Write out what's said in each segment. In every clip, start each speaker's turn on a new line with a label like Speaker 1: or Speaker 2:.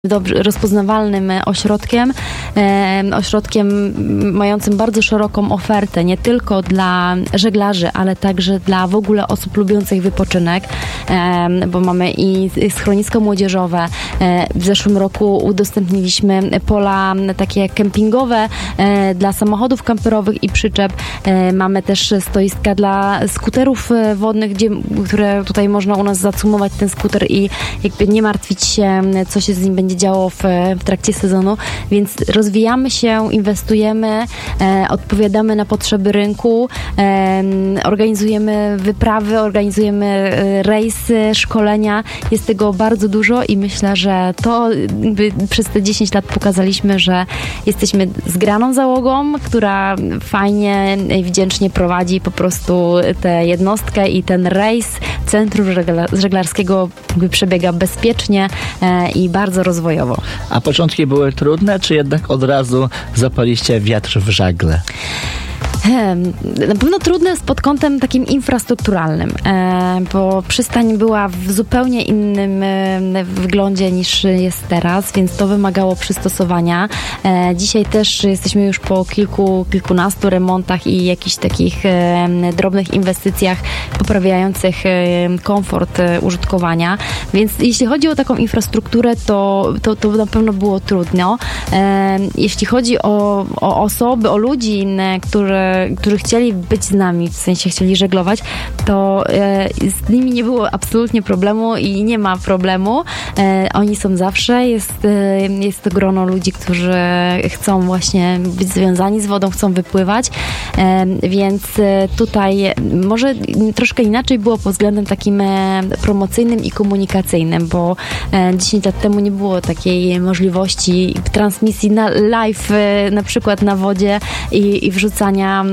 Speaker 1: dobrze rozpoznawalnym ośrodkiem mającym bardzo szeroką ofertę, nie tylko dla żeglarzy, ale także dla w ogóle osób lubiących wypoczynek, bo mamy i schronisko młodzieżowe. W zeszłym roku udostępniliśmy pola takie kempingowe dla samochodów kamperowych i przyczep. Mamy też stoiska dla skuterów wodnych, które tutaj można u nas zacumować ten skuter i jakby nie martwić się, co się z nim będzie działo w trakcie sezonu, więc rozwijamy się, inwestujemy, odpowiadamy na potrzeby rynku, organizujemy wyprawy, organizujemy rejsy, szkolenia. Jest tego bardzo dużo i myślę, że to przez te 10 lat pokazaliśmy, że jesteśmy zgraną załogą, która fajnie i wdzięcznie prowadzi po prostu tę jednostkę i ten rejs centrum żeglarskiego przebiega bezpiecznie i bardzo rozwojowo.
Speaker 2: A początki były trudne, czy jednak od razu zapaliście wiatr w żagle?
Speaker 1: Na pewno trudne pod kątem takim infrastrukturalnym, bo przystań była w zupełnie innym wyglądzie niż jest teraz, więc to wymagało przystosowania. Dzisiaj też jesteśmy już po kilkunastu remontach i jakichś takich drobnych inwestycjach poprawiających komfort użytkowania, więc jeśli chodzi o taką infrastrukturę, to na pewno było trudno. Jeśli chodzi o osoby, o ludzi, którzy chcieli być z nami, w sensie chcieli żeglować, to z nimi nie było absolutnie problemu i nie ma problemu. Oni są zawsze. Jest to grono ludzi, którzy chcą właśnie być związani z wodą, chcą wypływać, więc tutaj może troszkę inaczej było pod względem takim promocyjnym i komunikacyjnym, bo 10 lat temu nie było takiej możliwości transmisji na live, na przykład na wodzie i wrzucania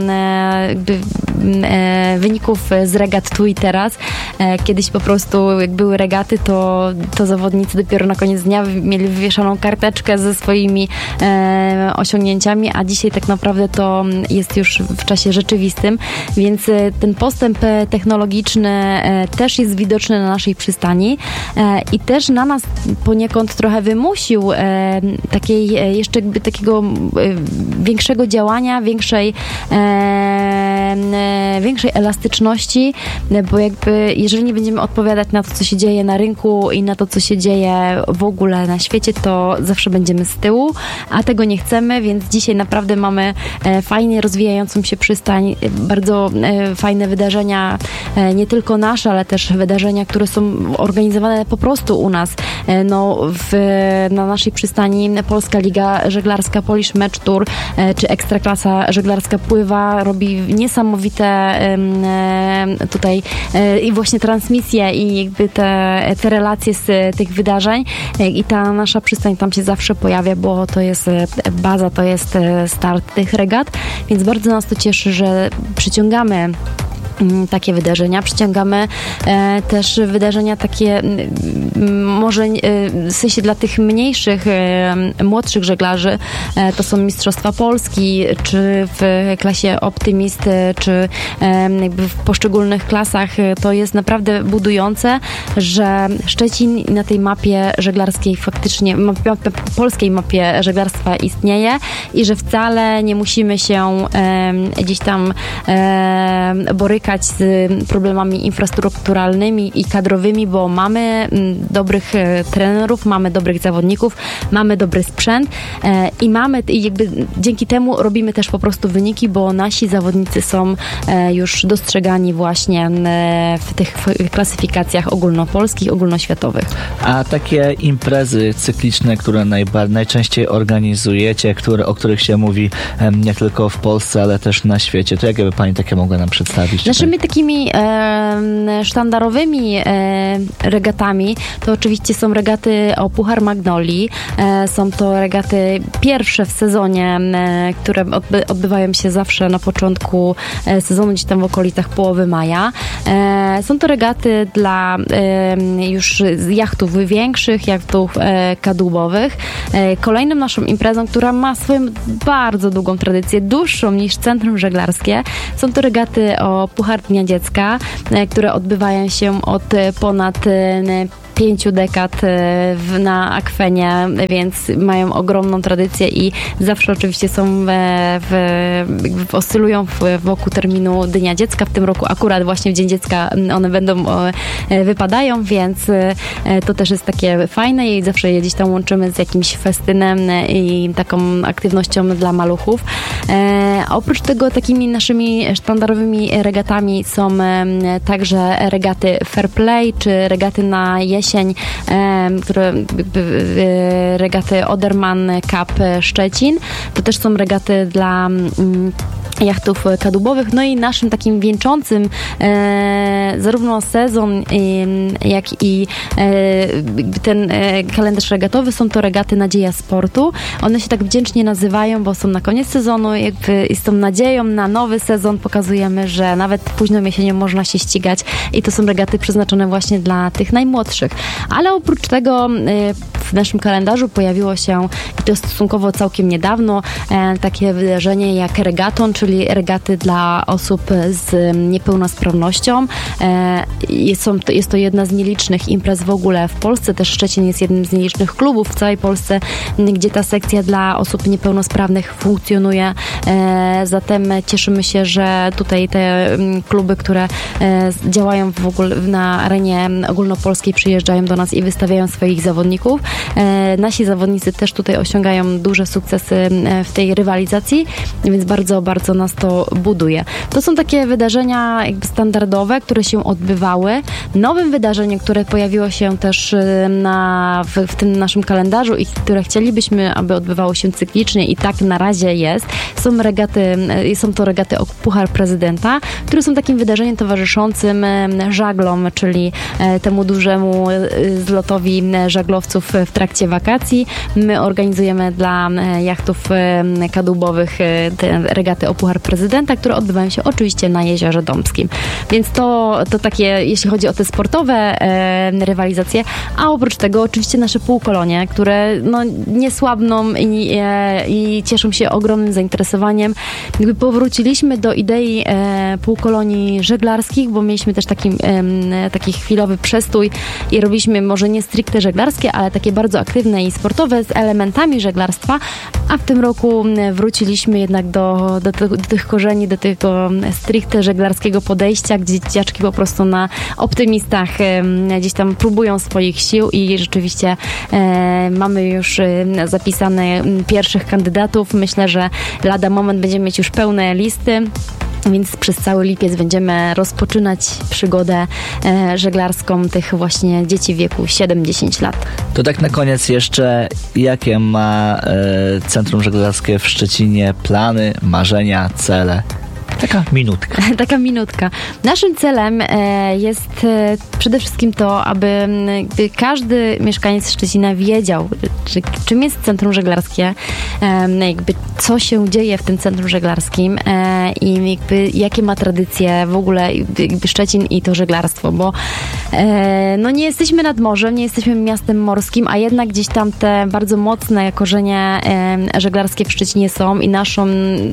Speaker 1: wyników z regat tu i teraz. Kiedyś po prostu jak były regaty, to zawodnicy dopiero na koniec dnia mieli wywieszoną karteczkę ze swoimi osiągnięciami, a dzisiaj tak naprawdę to jest już w czasie rzeczywistym, więc ten postęp technologiczny też jest widoczny na naszej przystani i też na nas poniekąd trochę wymusił takiego większego działania, większej elastyczności, bo jakby jeżeli nie będziemy odpowiadać na to, co się dzieje na rynku i na to, co się dzieje w ogóle na świecie, to zawsze będziemy z tyłu, a tego nie chcemy, więc dzisiaj naprawdę mamy fajnie rozwijającą się przystań, bardzo fajne wydarzenia, nie tylko nasze, ale też wydarzenia, które są organizowane po prostu u nas. Na naszej przystani Polska Liga Żeglarska Polish Match Tour czy Ekstraklasa Żeglarska Pływa robi niesamowite tutaj i właśnie transmisje i jakby te relacje z tych wydarzeń i ta nasza przystań tam się zawsze pojawia, bo to jest baza, to jest start tych regat, więc bardzo nas to cieszy, że przyciągamy takie wydarzenia. Przyciągamy też wydarzenia takie może w sensie dla tych mniejszych, młodszych żeglarzy. To są Mistrzostwa Polski, czy w klasie Optymist, czy jakby w poszczególnych klasach. To jest naprawdę budujące, że Szczecin na tej mapie żeglarskiej faktycznie, polskiej mapie żeglarstwa istnieje i że wcale nie musimy się gdzieś tam borykać z problemami infrastrukturalnymi i kadrowymi, bo mamy dobrych trenerów, mamy dobrych zawodników, mamy dobry sprzęt i jakby dzięki temu robimy też po prostu wyniki, bo nasi zawodnicy są już dostrzegani właśnie w tych klasyfikacjach ogólnopolskich, ogólnoświatowych.
Speaker 2: A takie imprezy cykliczne, które najczęściej organizujecie, o których się mówi nie tylko w Polsce, ale też na świecie, to jakie by Pani takie mogła nam przedstawić?
Speaker 1: Naszymi takimi sztandarowymi regatami to oczywiście są regaty o Puchar Magnolii. Są to regaty pierwsze w sezonie, które odbywają się zawsze na początku sezonu, gdzieś tam w okolicach połowy maja. Są to regaty dla już jachtów większych, jachtów kadłubowych. Kolejną naszą imprezą, która ma swoją bardzo długą tradycję, dłuższą niż Centrum Żeglarskie, są to regaty o Puchar Dnia Dziecka, które odbywają się od ponad 5 dekad na akwenie, więc mają ogromną tradycję i zawsze oczywiście są oscylują wokół terminu Dnia Dziecka. W tym roku akurat właśnie w Dzień Dziecka one wypadają, więc to też jest takie fajne i zawsze je gdzieś tam łączymy z jakimś festynem i taką aktywnością dla maluchów. Oprócz tego takimi naszymi sztandarowymi regatami są także regaty Fair Play, czy regaty na jesień, które regaty Oderman Cup Szczecin. To też są regaty dla jachtów kadłubowych. No i naszym takim wieńczącym zarówno sezon, jak i ten kalendarz regatowy są to regaty Nadzieja Sportu. One się tak wdzięcznie nazywają, bo są na koniec sezonu, jakby z tą nadzieją na nowy sezon pokazujemy, że nawet późną jesienią można się ścigać i to są regaty przeznaczone właśnie dla tych najmłodszych. Ale oprócz tego w naszym kalendarzu pojawiło się, i to stosunkowo całkiem niedawno, takie wydarzenie jak regaton, czyli regaty dla osób z niepełnosprawnością. Jest to jedna z nielicznych imprez w ogóle w Polsce. Też Szczecin jest jednym z nielicznych klubów w całej Polsce, gdzie ta sekcja dla osób niepełnosprawnych funkcjonuje. Zatem cieszymy się, że tutaj te kluby, które działają w ogóle na arenie ogólnopolskiej, przyjeżdżają do nas i wystawiają swoich zawodników. Nasi zawodnicy też tutaj osiągają duże sukcesy w tej rywalizacji, więc bardzo, bardzo nas to buduje. To są takie wydarzenia jakby standardowe, które się odbywały. Nowym wydarzeniem, które pojawiło się też w tym naszym kalendarzu i które chcielibyśmy, aby odbywało się cyklicznie i tak na razie jest, są to regaty o Puchar Prezydenta, które są takim wydarzeniem towarzyszącym żaglom, czyli temu dużemu zlotowi żaglowców w trakcie wakacji. My organizujemy dla jachtów kadłubowych te regaty o Puchar Prezydenta, które odbywają się oczywiście na Jeziorze Dąbskim. Więc to takie, jeśli chodzi o te sportowe rywalizacje, a oprócz tego oczywiście nasze półkolonie, które nie słabną i cieszą się ogromnym zainteresowaniem. Jakby powróciliśmy do idei półkolonii żeglarskich, bo mieliśmy też taki chwilowy przestój i robiliśmy może nie stricte żeglarskie, ale takie bardzo aktywne i sportowe z elementami żeglarstwa, a w tym roku wróciliśmy jednak do tych korzeni, do tego stricte żeglarskiego podejścia, gdzie dzieciaczki po prostu na optymistach gdzieś tam próbują swoich sił i rzeczywiście mamy już zapisane pierwszych kandydatów. Myślę, że lada moment będziemy mieć już pełne listy. Więc przez cały lipiec będziemy rozpoczynać przygodę żeglarską tych właśnie dzieci w wieku 7-10 lat.
Speaker 2: To tak na koniec jeszcze, jakie ma Centrum Żeglarskie w Szczecinie plany, marzenia, cele? Taka minutka. Naszym celem jest przede wszystkim to, aby każdy mieszkaniec Szczecina wiedział, czym jest Centrum Żeglarskie, co się dzieje w tym Centrum Żeglarskim i jakie ma tradycje w ogóle Szczecin i to żeglarstwo, bo nie jesteśmy nad morzem, nie jesteśmy miastem morskim, a jednak gdzieś tam te bardzo mocne korzenie żeglarskie w Szczecinie są i naszą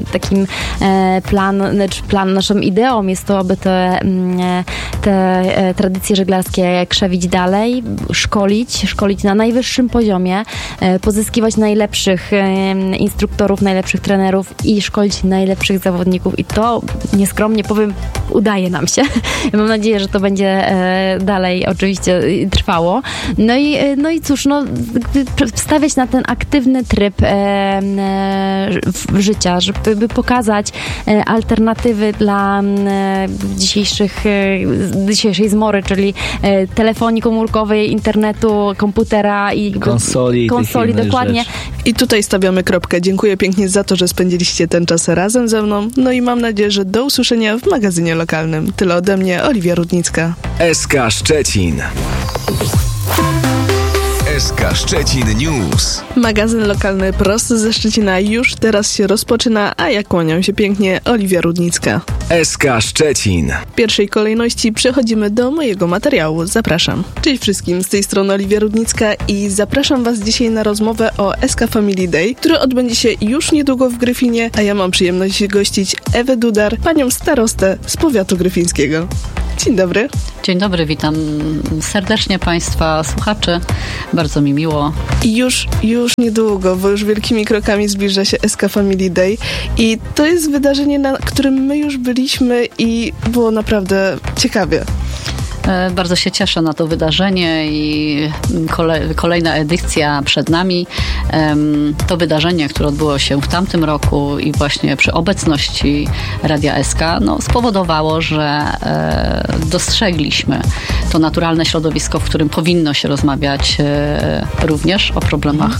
Speaker 2: naszą ideą jest to, aby te tradycje żeglarskie krzewić dalej, szkolić na najwyższym poziomie, pozyskiwać najlepszych instruktorów, najlepszych trenerów i szkolić najlepszych zawodników. I to, nieskromnie powiem, udaje nam się. Mam nadzieję, że to będzie dalej oczywiście trwało. No i cóż, stawiać na ten aktywny tryb życia, żeby pokazać alternatywy dla dzisiejszej zmory, czyli telefonii komórkowej, internetu, komputera i konsoli dokładnie.
Speaker 3: Rzeczy. I tutaj stawiamy kropkę. Dziękuję pięknie za to, że spędziliście ten czas razem ze mną. No i mam nadzieję, że do usłyszenia w magazynie lokalnym. Tyle ode mnie, Oliwia Rudnicka.
Speaker 4: SK Szczecin. SK Szczecin News.
Speaker 3: Magazyn lokalny prosto ze Szczecina już teraz się rozpoczyna, a ja kłaniam się pięknie, Oliwia Rudnicka.
Speaker 4: SK Szczecin.
Speaker 3: W pierwszej kolejności przechodzimy do mojego materiału. Zapraszam. Cześć wszystkim, z tej strony Oliwia Rudnicka i zapraszam Was dzisiaj na rozmowę o SK Family Day, który odbędzie się już niedługo w Gryfinie, a ja mam przyjemność gościć Ewę Dudar, panią starostę z powiatu gryfińskiego. Dzień dobry.
Speaker 5: Dzień dobry, witam serdecznie Państwa słuchaczy. Bardzo mi miło.
Speaker 3: I już niedługo, bo już wielkimi krokami zbliża się SK Family Day i to jest wydarzenie, na którym my już byliśmy i było naprawdę ciekawie.
Speaker 5: Bardzo się cieszę na to wydarzenie i kolejna edycja przed nami. To wydarzenie, które odbyło się w tamtym roku i właśnie przy obecności Radia SK, spowodowało, że dostrzegliśmy to naturalne środowisko, w którym powinno się rozmawiać również o problemach,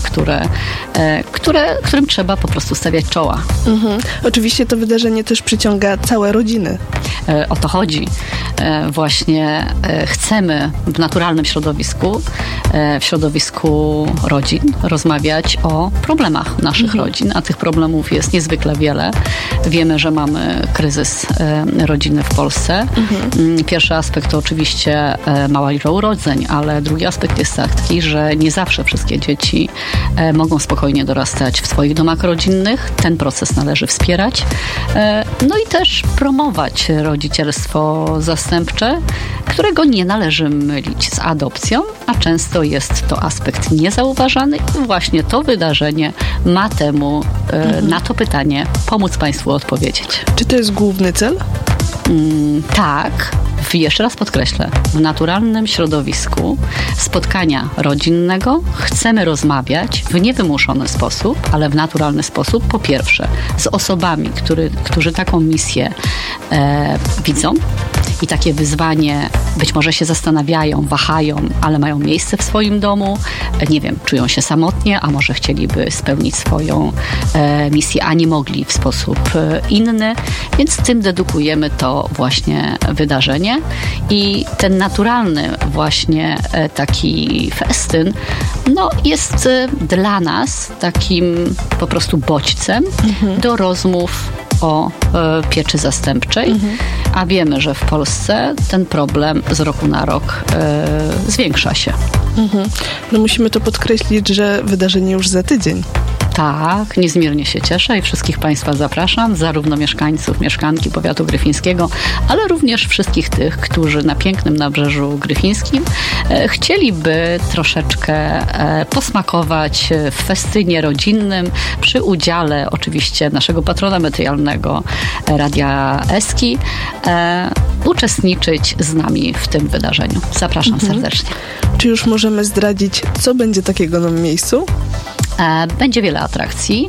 Speaker 5: którym trzeba po prostu stawiać czoła.
Speaker 3: Oczywiście to wydarzenie też przyciąga całe rodziny.
Speaker 5: O to chodzi. Właśnie chcemy w naturalnym środowisku, w środowisku rodzin, rozmawiać o problemach naszych rodzin, a tych problemów jest niezwykle wiele. Wiemy, że mamy kryzys rodziny w Polsce. Pierwszy aspekt to oczywiście mała liczba urodzeń, ale drugi aspekt jest taki, że nie zawsze wszystkie dzieci mogą spokojnie dorastać w swoich domach rodzinnych. Ten proces należy wspierać. No i też promować rodzicielstwo zastępcze, którego nie należy mylić z adopcją, a często jest to aspekt niezauważany i właśnie to wydarzenie ma temu, na to pytanie pomóc Państwu odpowiedzieć.
Speaker 3: Czy to jest główny cel?
Speaker 5: Tak. Jeszcze raz podkreślę, w naturalnym środowisku spotkania rodzinnego chcemy rozmawiać w niewymuszony sposób, ale w naturalny sposób, po pierwsze, z osobami, którzy taką misję widzą i takie wyzwanie być może się zastanawiają, wahają, ale mają miejsce w swoim domu, nie wiem, czują się samotnie, a może chcieliby spełnić swoją misję, a nie mogli w sposób inny, więc tym dedykujemy to właśnie wydarzenie. I ten naturalny właśnie taki festyn jest dla nas takim po prostu bodźcem do rozmów o pieczy zastępczej, a wiemy, że w Polsce ten problem z roku na rok zwiększa się.
Speaker 3: Musimy to podkreślić, że wydarzenie już za tydzień.
Speaker 5: Tak, niezmiernie się cieszę i wszystkich Państwa zapraszam, zarówno mieszkańców, mieszkanki powiatu gryfińskiego, ale również wszystkich tych, którzy na pięknym Nabrzeżu Gryfińskim chcieliby troszeczkę posmakować w festynie rodzinnym przy udziale oczywiście naszego patrona medialnego Radia Eski, uczestniczyć z nami w tym wydarzeniu. Zapraszam serdecznie.
Speaker 3: Czy już możemy zdradzić, co będzie takiego na miejscu?
Speaker 5: Będzie wiele atrakcji,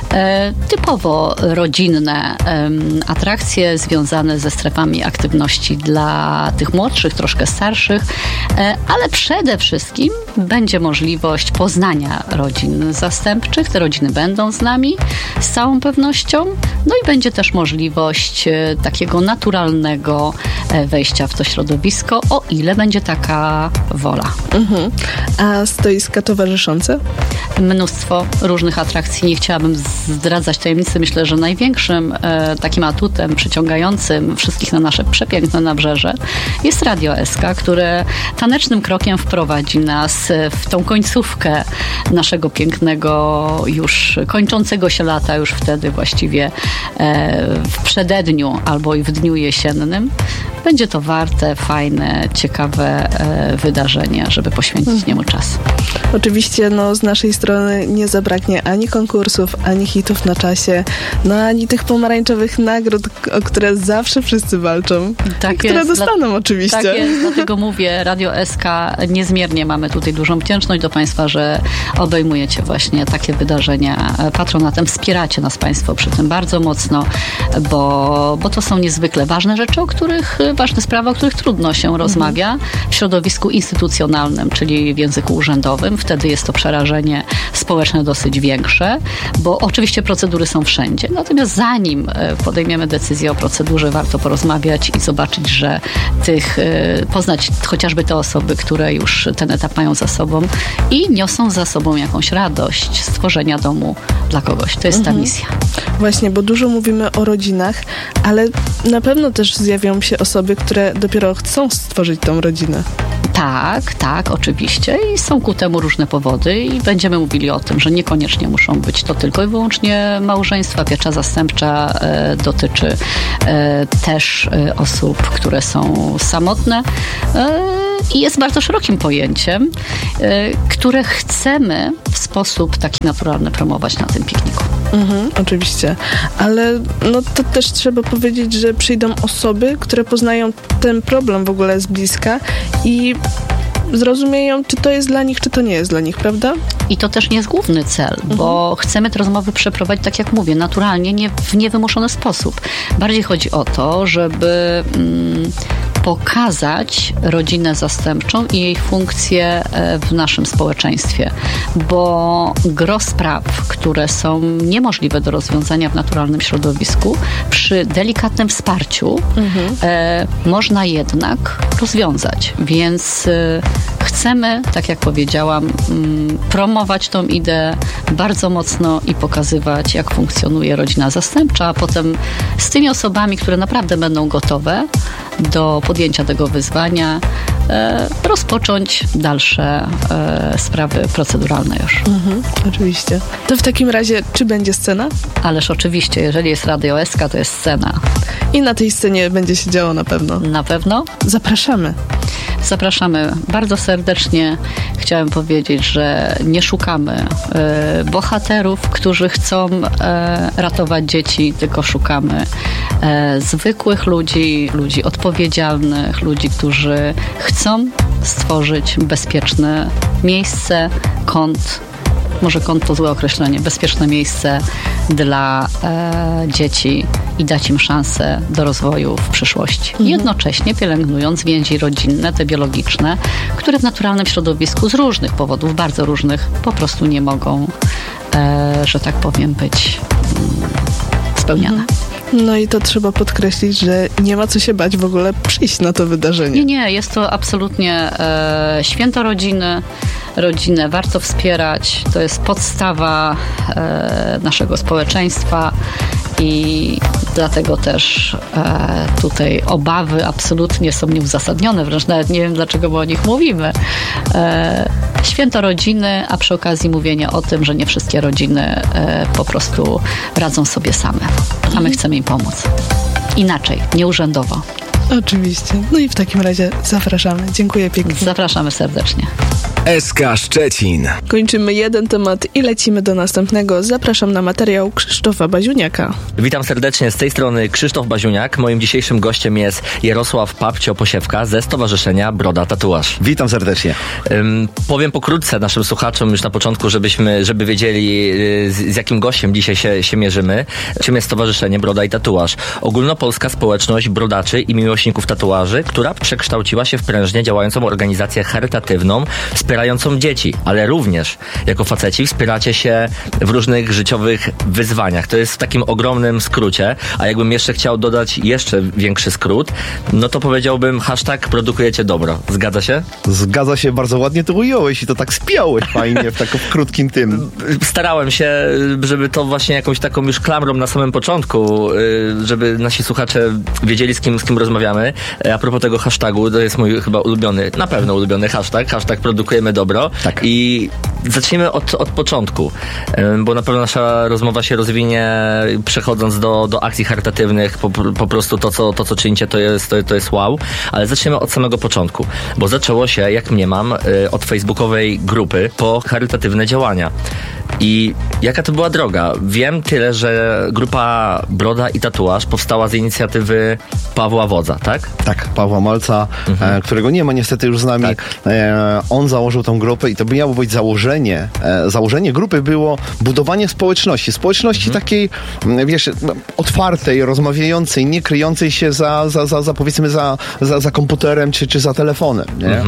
Speaker 5: typowo rodzinne atrakcje związane ze strefami aktywności dla tych młodszych, troszkę starszych, ale przede wszystkim będzie możliwość poznania rodzin zastępczych. Te rodziny będą z nami z całą pewnością, i będzie też możliwość takiego naturalnego wejścia w to środowisko, o ile będzie taka wola.
Speaker 3: A stoiska towarzyszące?
Speaker 5: Mnóstwo różnych atrakcji. Nie chciałabym zdradzać tajemnicy. Myślę, że największym takim atutem przyciągającym wszystkich na nasze przepiękne nabrzeże jest Radio SK, które tanecznym krokiem wprowadzi nas w tą końcówkę naszego pięknego, już kończącego się lata, już wtedy właściwie w przededniu albo i w dniu jesiennym. Będzie to warte, fajne, ciekawe wydarzenie, żeby poświęcić niemu czas.
Speaker 3: Oczywiście z naszej strony nie zabraknie ani konkursów, ani hitów na czasie, ani tych pomarańczowych nagród, o które zawsze wszyscy walczą. Tak które jest, dostaną oczywiście.
Speaker 5: Tak jest, dlatego mówię, Radio SK, niezmiernie mamy tutaj dużą wdzięczność do Państwa, że obejmujecie właśnie takie wydarzenia patronatem. Wspieracie nas Państwo przy tym bardzo mocno, bo to są niezwykle ważne rzeczy, ważne sprawy, o których trudno się rozmawia w środowisku instytucjonalnym, czyli w języku urzędowym. Wtedy jest to przerażenie społeczne dosyć większe, bo oczywiście procedury są wszędzie. Natomiast zanim podejmiemy decyzję o procedurze, warto porozmawiać i zobaczyć, że poznać chociażby te osoby, które już ten etap mają za sobą i niosą za sobą jakąś radość stworzenia domu dla kogoś. To jest ta misja.
Speaker 3: Właśnie, bo dużo mówimy o rodzinach, ale na pewno też zjawią się osoby, które dopiero chcą stworzyć tą rodzinę.
Speaker 5: Tak, oczywiście i są ku temu różne powody i będziemy mówili o tym, że niekoniecznie muszą być to tylko i wyłącznie małżeństwa. Piecza zastępcza dotyczy też osób, które są samotne i jest bardzo szerokim pojęciem, które chcemy w sposób taki naturalny promować na tym pikniku.
Speaker 3: Oczywiście, ale no to też trzeba powiedzieć, że przyjdą osoby, które poznają ten problem w ogóle z bliska i zrozumieją, czy to jest dla nich, czy to nie jest dla nich, prawda?
Speaker 5: I to też nie jest główny cel, bo chcemy te rozmowy przeprowadzić, tak jak mówię, naturalnie, w niewymuszony sposób. Bardziej chodzi o to, żeby pokazać rodzinę zastępczą i jej funkcję w naszym społeczeństwie, bo gros spraw, które są niemożliwe do rozwiązania w naturalnym środowisku, przy delikatnym wsparciu można jednak rozwiązać. Więc chcemy, tak jak powiedziałam, promować tą ideę bardzo mocno i pokazywać, jak funkcjonuje rodzina zastępcza, a potem z tymi osobami, które naprawdę będą gotowe do podjęcia tego wyzwania, rozpocząć dalsze sprawy proceduralne już.
Speaker 3: Oczywiście. To w takim razie, czy będzie scena?
Speaker 5: Ależ oczywiście, jeżeli jest Radio SK, to jest scena.
Speaker 3: I na tej scenie będzie się działo na pewno.
Speaker 5: Na pewno.
Speaker 3: Zapraszamy.
Speaker 5: Zapraszamy bardzo serdecznie. Chciałem powiedzieć, że nie szukamy bohaterów, którzy chcą ratować dzieci, tylko szukamy zwykłych ludzi, ludzi odpowiedzialnych, ludzi, którzy chcą stworzyć bezpieczne miejsce, może kąt to złe określenie, bezpieczne miejsce dla dzieci i dać im szansę do rozwoju w przyszłości. Jednocześnie pielęgnując więzi rodzinne, te biologiczne, które w naturalnym środowisku z różnych powodów, bardzo różnych, po prostu nie mogą, że tak powiem, być spełniane.
Speaker 3: No i to trzeba podkreślić, że nie ma co się bać w ogóle przyjść na to wydarzenie.
Speaker 5: Nie, jest to absolutnie święto rodziny. Rodzinę warto wspierać. To jest podstawa naszego społeczeństwa i dlatego też tutaj obawy absolutnie są nieuzasadnione. Wręcz nawet nie wiem, dlaczego my o nich mówimy. Święto rodziny, a przy okazji mówienie o tym, że nie wszystkie rodziny po prostu radzą sobie same. A my chcemy im pomóc. Inaczej, nieurzędowo.
Speaker 3: Oczywiście. No i w takim razie zapraszamy. Dziękuję pięknie.
Speaker 5: Zapraszamy serdecznie.
Speaker 4: SK Szczecin.
Speaker 3: Kończymy jeden temat i lecimy do następnego. Zapraszam na materiał Krzysztofa Baziuniaka.
Speaker 6: Witam serdecznie, z tej strony Krzysztof Baziuniak. Moim dzisiejszym gościem jest Jarosław Papcio-Posiewka ze Stowarzyszenia Broda Tatuaż.
Speaker 7: Witam serdecznie.
Speaker 6: Powiem pokrótce naszym słuchaczom już na początku, żeby wiedzieli, z jakim gościem dzisiaj się mierzymy. Czym jest Stowarzyszenie Broda i Tatuaż? Ogólnopolska społeczność brodaczy i miłośników tatuaży, która przekształciła się w prężnie działającą organizację charytatywną, wspierającą dzieci, ale również jako faceci wspieracie się w różnych życiowych wyzwaniach. To jest w takim ogromnym skrócie, a jakbym jeszcze chciał dodać jeszcze większy skrót, no to powiedziałbym #produkujecie dobro. Zgadza się?
Speaker 7: Zgadza się, bardzo ładnie to ująłeś i to tak spiąłeś fajnie w krótkim tym.
Speaker 6: Starałem się, żeby to właśnie jakąś taką już klamrą na samym początku, żeby nasi słuchacze wiedzieli, z kim rozmawiamy. A propos tego hashtagu, to jest mój chyba ulubiony, na pewno ulubiony hashtag produkujemy dobro. Tak. I zacznijmy od początku, bo na pewno nasza rozmowa się rozwinie przechodząc do akcji charytatywnych, po prostu to, co czynicie, to jest wow, ale zaczniemy od samego początku, bo zaczęło się, jak mniemam, od facebookowej grupy po charytatywne działania. I jaka to była droga? Wiem tyle, że grupa Broda i Tatuaż powstała z inicjatywy Pawła Wodza, tak?
Speaker 7: Tak, Pawła Malca, którego nie ma niestety już z nami. Tak. On założył tą grupę i to miało być założenie grupy było budowanie społeczności takiej, wiesz, otwartej, rozmawiającej, nie kryjącej się za powiedzmy za komputerem czy za telefonem, nie?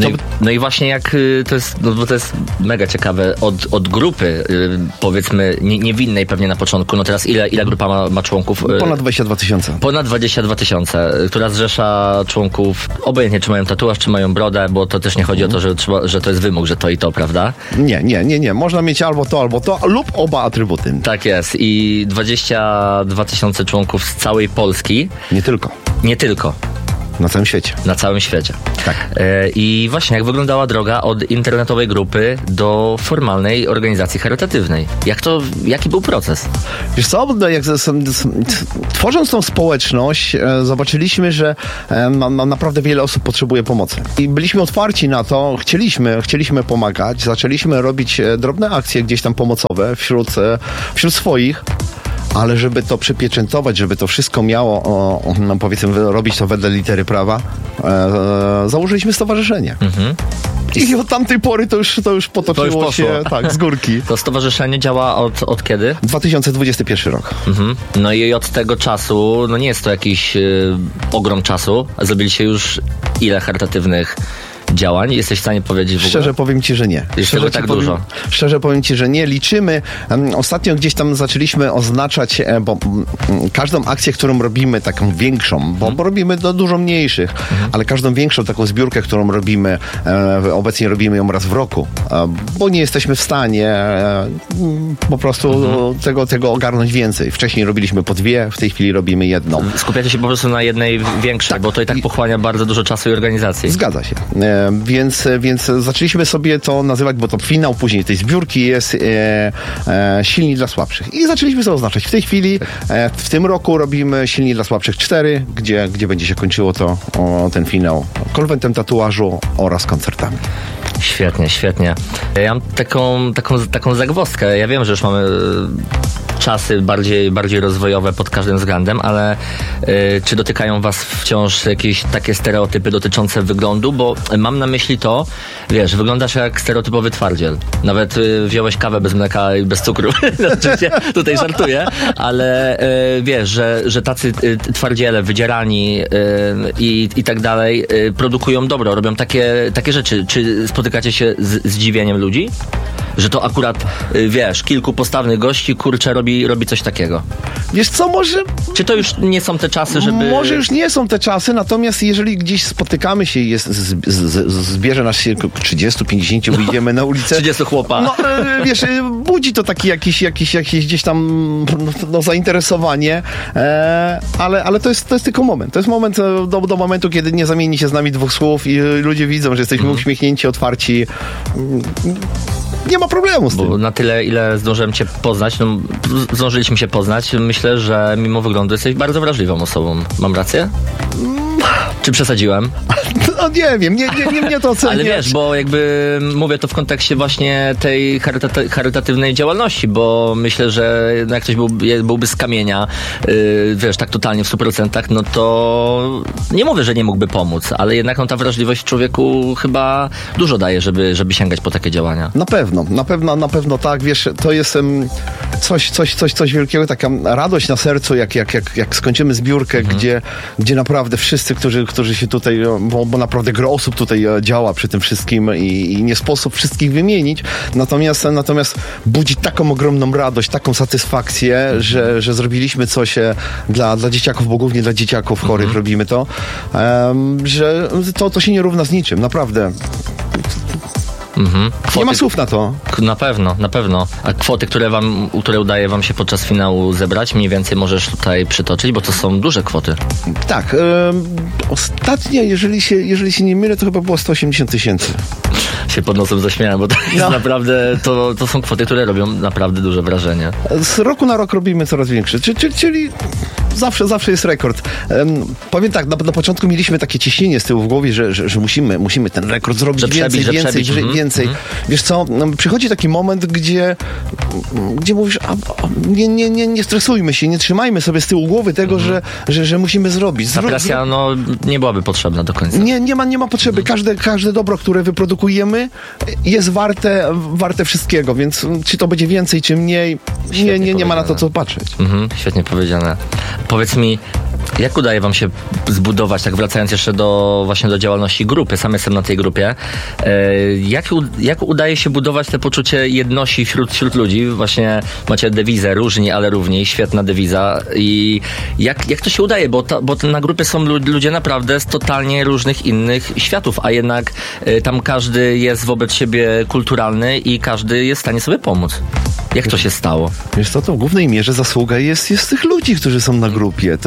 Speaker 6: No i właśnie jak to jest, no bo to jest mega ciekawe, od grupy powiedzmy niewinnej pewnie na początku, no teraz ile grupa ma członków?
Speaker 7: Ponad 22 000.
Speaker 6: Ponad 22 000, która zrzesza członków, obojętnie czy mają tatuaż, czy mają brodę, bo to też nie chodzi o to, że to jest wymóg, że to i to, prawda?
Speaker 7: Nie. Można mieć albo to, lub oba atrybuty.
Speaker 6: Tak jest. I 22 000 członków z całej Polski.
Speaker 7: Nie tylko. Na całym świecie.
Speaker 6: Na całym świecie.
Speaker 7: Tak.
Speaker 6: I właśnie, jak wyglądała droga od internetowej grupy do formalnej organizacji charytatywnej? Jaki był proces?
Speaker 7: Wiesz co, tworząc tą społeczność, zobaczyliśmy, że naprawdę wiele osób potrzebuje pomocy. I byliśmy otwarci na to, chcieliśmy pomagać, zaczęliśmy robić drobne akcje gdzieś tam pomocowe wśród swoich, ale żeby to przypieczętować, żeby to wszystko miało, powiedzmy, robić to wedle litery prawa, założyliśmy stowarzyszenie. I od tamtej pory to już potoczyło się z górki.
Speaker 6: To stowarzyszenie działa od kiedy?
Speaker 7: 2021 rok.
Speaker 6: No i od tego czasu, no nie jest to jakiś ogrom czasu, a zrobiliście już ile charytatywnych działań? Jesteś w stanie powiedzieć w ogóle?
Speaker 7: Szczerze powiem ci, że nie.
Speaker 6: Dużo.
Speaker 7: Szczerze powiem ci, że nie. Liczymy. Ostatnio gdzieś tam zaczęliśmy oznaczać, bo każdą akcję, którą robimy, taką większą, bo robimy dużo mniejszych, ale każdą większą taką zbiórkę, którą robimy, obecnie robimy ją raz w roku, bo nie jesteśmy w stanie po prostu tego ogarnąć więcej. Wcześniej robiliśmy po 2, w tej chwili robimy jedną.
Speaker 6: Skupiacie się po prostu na jednej większej, tak, bo to i tak pochłania bardzo dużo czasu i organizacji.
Speaker 7: Zgadza się. Więc zaczęliśmy sobie to nazywać, bo to finał później tej zbiórki jest Silni dla Słabszych. I zaczęliśmy to oznaczać. W tej chwili, w tym roku robimy Silni dla Słabszych 4, gdzie będzie się kończyło ten finał konwentem tatuażu oraz koncertami.
Speaker 6: Świetnie. Ja mam taką zagwozdkę. Ja wiem, że już mamy czasy bardziej rozwojowe pod każdym względem, ale czy dotykają was wciąż jakieś takie stereotypy dotyczące wyglądu? Bo mam na myśli to, wiesz, wyglądasz jak stereotypowy twardziel. Nawet wziąłeś kawę bez mleka i bez cukru. Oczywiście tutaj żartuję, ale wiesz, że tacy twardziele, wydzierani i tak dalej produkują dobro, robią takie rzeczy. Czy spotykacie się z zdziwieniem ludzi? Że to akurat, wiesz, kilku postawnych gości, kurczę, robi coś takiego.
Speaker 7: Wiesz co, może...
Speaker 6: Czy to już nie są te czasy, żeby...
Speaker 7: Może już nie są te czasy, natomiast jeżeli gdzieś spotykamy się i zbierze nas się 30-50, wyjdziemy na ulicę...
Speaker 6: 30 chłopa.
Speaker 7: No, wiesz, budzi to taki jakieś gdzieś tam zainteresowanie, ale to jest tylko moment. To jest moment do momentu, kiedy nie zamieni się z nami 2 słów i ludzie widzą, że jesteśmy uśmiechnięci, otwarci. Nie ma problemu z tym.
Speaker 6: Bo na tyle, ile zdążyłem cię poznać, zdążyliśmy się poznać, myślę, że mimo wyglądu jesteś bardzo wrażliwą osobą. Mam rację? Czy przesadziłem?
Speaker 7: No nie wiem, nie to oceniać.
Speaker 6: Ale wiesz, bo jakby mówię to w kontekście właśnie tej charytatywnej działalności, bo myślę, że jak ktoś byłby z kamienia, wiesz, tak totalnie w 100%, no to nie mówię, że nie mógłby pomóc, ale jednak ta wrażliwość w człowieku chyba dużo daje, żeby sięgać po takie działania.
Speaker 7: Na pewno tak, wiesz, to jest coś wielkiego, taka radość na sercu, jak skończymy zbiórkę, gdzie naprawdę wszyscy, którzy się tutaj, bo naprawdę gro osób tutaj działa przy tym wszystkim i nie sposób wszystkich wymienić, natomiast budzi taką ogromną radość, taką satysfakcję, że zrobiliśmy coś dla dzieciaków, bo głównie dla dzieciaków chorych robimy to, że to się nie równa z niczym, naprawdę. Nie ma słów na to.
Speaker 6: Na pewno. A kwoty, które udaje wam się podczas finału zebrać, mniej więcej możesz tutaj przytoczyć, bo to są duże kwoty.
Speaker 7: Tak. Ostatnio, jeżeli się nie mylę, to chyba było 180 000.
Speaker 6: Się pod nosem zaśmiałem, bo to jest naprawdę, to są kwoty, które robią naprawdę duże wrażenie.
Speaker 7: Z roku na rok robimy coraz większe, czyli zawsze jest rekord. Powiem tak, na początku mieliśmy takie ciśnienie z tyłu w głowie, że musimy ten rekord zrobić więcej. Wiesz co, przychodzi taki moment, gdzie mówisz, nie stresujmy się, nie trzymajmy sobie z tyłu głowy tego, że musimy zrobić.
Speaker 6: Ta presja nie byłaby potrzebna do końca.
Speaker 7: Nie ma potrzeby. Każde dobro, które wyprodukujemy, jest warte wszystkiego, więc czy to będzie więcej, czy mniej, nie ma na to co patrzeć.
Speaker 6: Świetnie powiedziane. Powiedz mi, jak udaje wam się zbudować, tak wracając jeszcze do działalności grupy, sam jestem na tej grupie, jak udaje się budować te poczucie jedności wśród ludzi? Właśnie macie dewizę różni, ale równi, świetna dewiza. I jak to się udaje? Bo na grupie są ludzie naprawdę z totalnie różnych innych światów, a jednak tam każdy jest wobec siebie kulturalny i każdy jest w stanie sobie pomóc. Jak to się stało?
Speaker 7: Wiesz co, to w głównej mierze zasługa jest tych ludzi, którzy są na grupie. To jest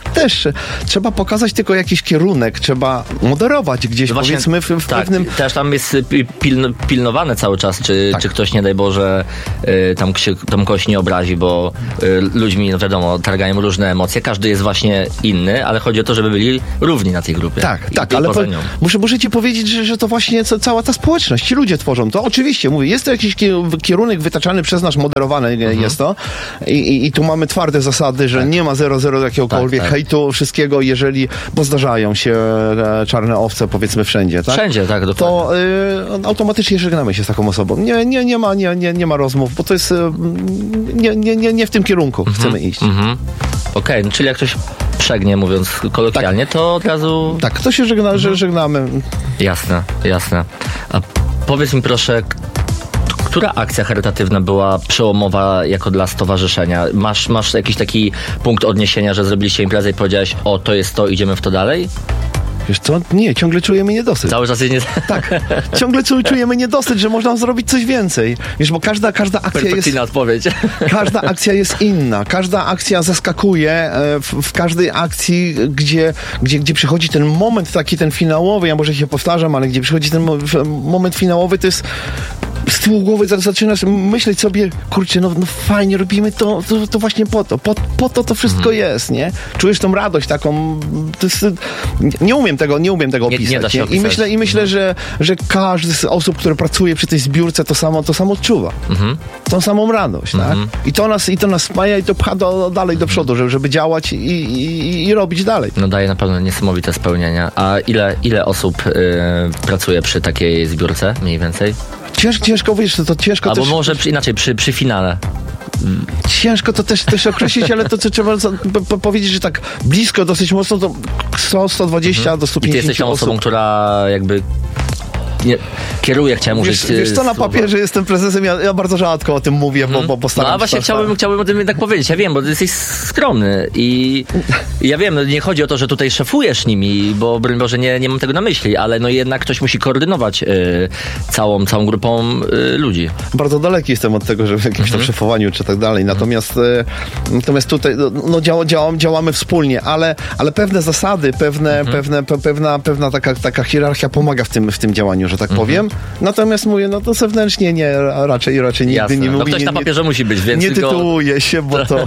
Speaker 7: też trzeba pokazać tylko jakiś kierunek, trzeba moderować gdzieś, no właśnie, powiedzmy w pewnym...
Speaker 6: Też tam jest pilnowane cały czas, czy ktoś, nie daj Boże, tam kogoś nie obrazi, bo ludźmi, no wiadomo, targają różne emocje, każdy jest właśnie inny, ale chodzi o to, żeby byli równi na tej grupie.
Speaker 7: Tak, ale muszę ci powiedzieć, że to właśnie cała ta społeczność, ci ludzie tworzą to. Oczywiście, mówię, jest to jakiś kierunek wytaczany przez nas, moderowany jest to i tu mamy twarde zasady, że nie ma 0,0 jakiegokolwiek hejtu, wszystkiego, bo zdarzają się czarne owce, powiedzmy wszędzie, tak?
Speaker 6: Wszędzie, tak, dokładnie.
Speaker 7: To automatycznie żegnamy się z taką osobą. Nie ma rozmów, bo to jest nie w tym kierunku chcemy iść.
Speaker 6: Okej, czyli jak ktoś przegnie, mówiąc kolokwialnie, to od razu...
Speaker 7: Tak, to się żegnamy.
Speaker 6: Jasne. A powiedz mi proszę, która akcja charytatywna była przełomowa jako dla stowarzyszenia? Masz jakiś taki punkt odniesienia, że zrobiliście imprezę i powiedziałeś, to jest to, idziemy w to dalej?
Speaker 7: Wiesz co? Nie, ciągle czujemy niedosyt.
Speaker 6: Cały czas jest
Speaker 7: Tak, ciągle czujemy niedosyt, że można zrobić coś więcej. Wiesz, bo każda akcja
Speaker 6: perfekcyjna odpowiedź.
Speaker 7: Każda akcja jest inna. Każda akcja zaskakuje. W każdej akcji, gdzie przychodzi ten moment taki, ten finałowy, ja może się powtarzam, ale gdzie przychodzi ten moment finałowy, to jest z tyłu głowy zaczynasz myśleć sobie, kurczę, no fajnie, robimy to właśnie po to wszystko jest, nie? Czujesz tą radość taką, nie umiem tego opisać.
Speaker 6: Nie da się opisać.
Speaker 7: I myślę, że każdy z osób, które pracuje przy tej zbiórce, to samo odczuwa. Tą samą radość, tak? I to nas spaja i to pcha dalej do przodu, żeby działać i robić dalej.
Speaker 6: No daje na pewno niesamowite spełnienia. A ile osób pracuje przy takiej zbiórce, mniej więcej?
Speaker 7: Ciężko, wiesz, to ciężko.
Speaker 6: Albo
Speaker 7: też,
Speaker 6: może inaczej, przy finale.
Speaker 7: Ciężko to też określić, ale to co trzeba powiedzieć, że tak blisko, dosyć mocno, to 100-120 do 150
Speaker 6: I ty jesteś tą osobą, która jakby kieruje, chciałem użyć...
Speaker 7: Wiesz co, na papierze jestem prezesem, ja bardzo rzadko o tym mówię, bo staram się...
Speaker 6: No a właśnie chciałbym o tym jednak powiedzieć, ja wiem, bo ty jesteś skromny i ja wiem, nie chodzi o to, że tutaj szefujesz nimi, bo broń Boże nie mam tego na myśli, ale no jednak ktoś musi koordynować całą grupą ludzi. Bardzo daleki jestem od tego, że w jakimś tam szefowaniu czy tak dalej, natomiast tutaj działamy wspólnie, ale pewne zasady, pewna taka hierarchia pomaga w tym działaniu, że tak powiem. Natomiast mówię, no to zewnętrznie raczej nigdy
Speaker 2: Jasne.
Speaker 6: nie
Speaker 2: No
Speaker 6: mówi.
Speaker 2: ktoś na papierze musi być, więc
Speaker 6: nie
Speaker 2: tylko...
Speaker 6: tytułuje się, bo to...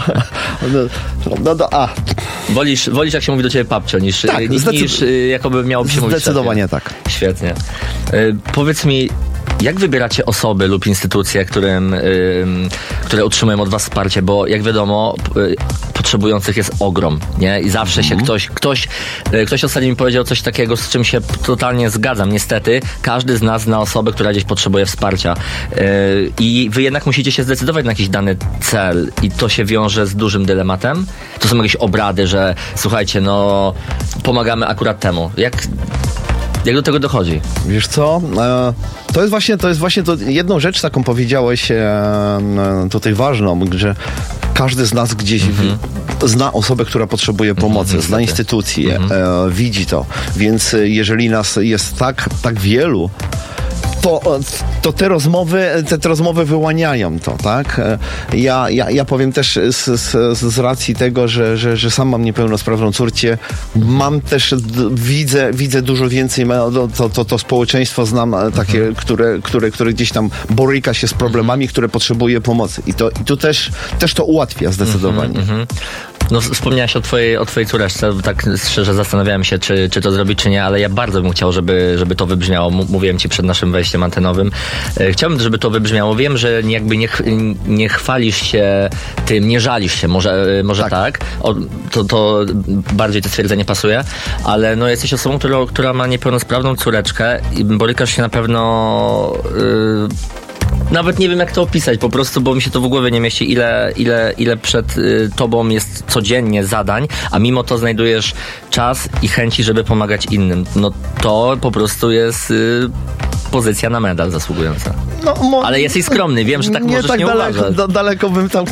Speaker 6: Wolisz, jak się mówi do ciebie papcio, niż jakoby miałoby się mówić.
Speaker 7: Zdecydowanie tak.
Speaker 6: Świetnie. Powiedz mi, jak wybieracie osoby lub instytucje, które otrzymują od was wsparcie? Bo jak wiadomo, potrzebujących jest ogrom, nie? I zawsze się ktoś ostatnio mi powiedział coś takiego, z czym się totalnie zgadzam. Niestety, każdy z nas zna osobę, która gdzieś potrzebuje wsparcia. I wy jednak musicie się zdecydować na jakiś dany cel. I to się wiąże z dużym dylematem. To są jakieś obrady, że słuchajcie, no pomagamy akurat temu. Jak do tego dochodzi?
Speaker 7: Wiesz co? To jest właśnie jedną rzecz, taką powiedziałeś tutaj ważną, że każdy z nas gdzieś zna osobę, która potrzebuje pomocy, zna instytucje, widzi to. Więc jeżeli nas jest tak wielu, to te rozmowy wyłaniają to, tak? Ja powiem też z racji tego, że sam mam niepełnosprawną córkę, mam też, widzę dużo więcej, to społeczeństwo znam takie, które gdzieś tam boryka się z problemami, które potrzebuje pomocy. I tu też to ułatwia zdecydowanie.
Speaker 6: No, wspomniałaś o twojej córeczce, tak szczerze zastanawiałem się, czy to zrobić, czy nie, ale ja bardzo bym chciał, żeby to wybrzmiało. Mówiłem ci przed naszym wejściem antenowym. Chciałbym, żeby to wybrzmiało. Wiem, że jakby nie chwalisz się tym, nie żalisz się, może tak. To bardziej to stwierdzenie pasuje, ale no jesteś osobą, która ma niepełnosprawną córeczkę i borykasz się na pewno... Nawet nie wiem, jak to opisać po prostu, bo mi się to w głowie nie mieści, ile przed tobą jest codziennie zadań, a mimo to znajdujesz czas i chęci, żeby pomagać innym. No to po prostu jest pozycja na medal zasługująca. Ale jesteś skromny, wiem, że tak możesz nie uważać.
Speaker 7: Daleko bym tam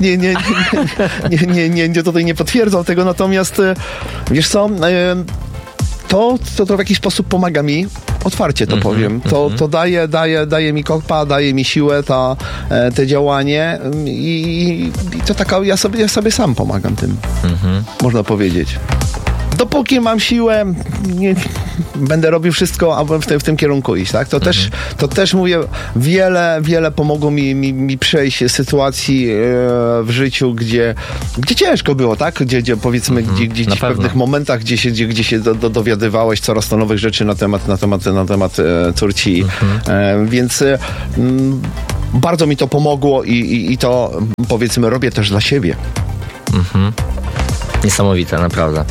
Speaker 7: tutaj nie potwierdzał tego, natomiast wiesz co, to w jakiś sposób pomaga mi, Otwarcie to powiem. To daje mi kopa, daje mi siłę te działanie i to taka, ja sobie sam pomagam tym. Można powiedzieć. Dopóki mam siłę, będę robił wszystko, aby w tym kierunku iść, tak? To też mówię, wiele pomogło mi przejść sytuacji w życiu, gdzie ciężko było, tak? Gdzie powiedzmy, gdzie w pewnych momentach, gdzie się dowiadywałeś coraz to nowych rzeczy na temat Turcji. Więc bardzo mi to pomogło i to, powiedzmy, robię też dla siebie.
Speaker 6: Niesamowite, naprawdę.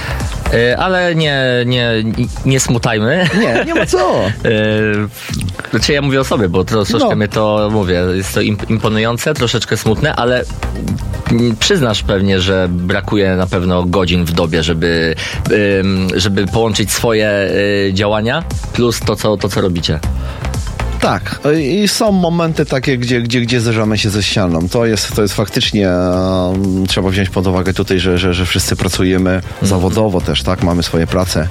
Speaker 6: Ale nie smutajmy.
Speaker 7: Nie ma co.
Speaker 6: Znaczy ja mówię o sobie, bo troszeczkę mnie to, mówię, jest to imponujące, troszeczkę smutne, ale przyznasz pewnie, że brakuje na pewno godzin w dobie, żeby połączyć swoje działania plus to, co robicie.
Speaker 7: Tak, i są momenty takie, gdzie zderzamy się ze ścianą. To jest faktycznie, trzeba wziąć pod uwagę tutaj, że wszyscy pracujemy zawodowo też, tak? Mamy swoje prace,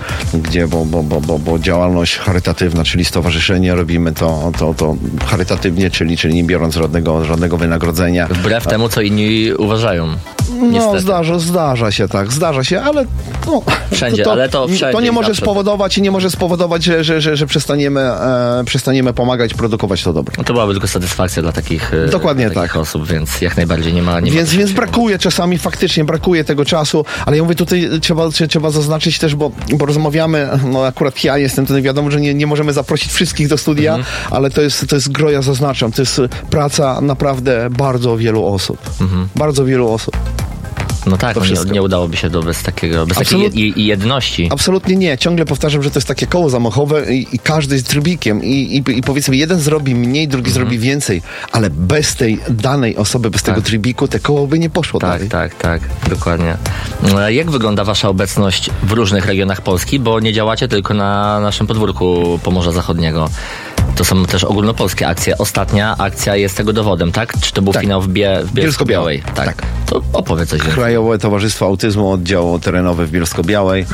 Speaker 7: bo działalność charytatywna, czyli stowarzyszenie, robimy to charytatywnie, czyli nie biorąc żadnego wynagrodzenia.
Speaker 6: Wbrew temu, co inni uważają.
Speaker 7: No, zdarza się, ale
Speaker 6: wszędzie,
Speaker 7: to nie może spowodować, że przestaniemy pomagać, produkować to dobro.
Speaker 6: No to byłaby tylko satysfakcja dla takich osób, więc jak najbardziej nie ma.
Speaker 7: Więc brakuje czasami, faktycznie brakuje tego czasu, ale ja mówię, tutaj trzeba zaznaczyć też, bo rozmawiamy, no akurat ja jestem, to wiadomo, że nie możemy zaprosić wszystkich do studia, ale to jest gro, ja zaznaczam, to jest praca naprawdę bardzo wielu osób. Bardzo wielu osób.
Speaker 6: No tak, nie udałoby się bez takiej jedności.
Speaker 7: Absolutnie nie. Ciągle powtarzam, że to jest takie koło zamachowe i każdy jest trybikiem i powiedzmy, jeden zrobi mniej, drugi zrobi więcej, ale bez tej danej osoby, bez tego trybiku, te koło by nie poszło dalej.
Speaker 6: Tak, dokładnie. Jak wygląda wasza obecność w różnych regionach Polski, bo nie działacie tylko na naszym podwórku Pomorza Zachodniego. To są też ogólnopolskie akcje. Ostatnia akcja jest tego dowodem, tak? Czy to był finał w Bielsko-Białej? Tak. To opowiedz coś więcej.
Speaker 7: Krajowe Towarzystwo Autyzmu, oddział terenowy w Bielsko-Białej.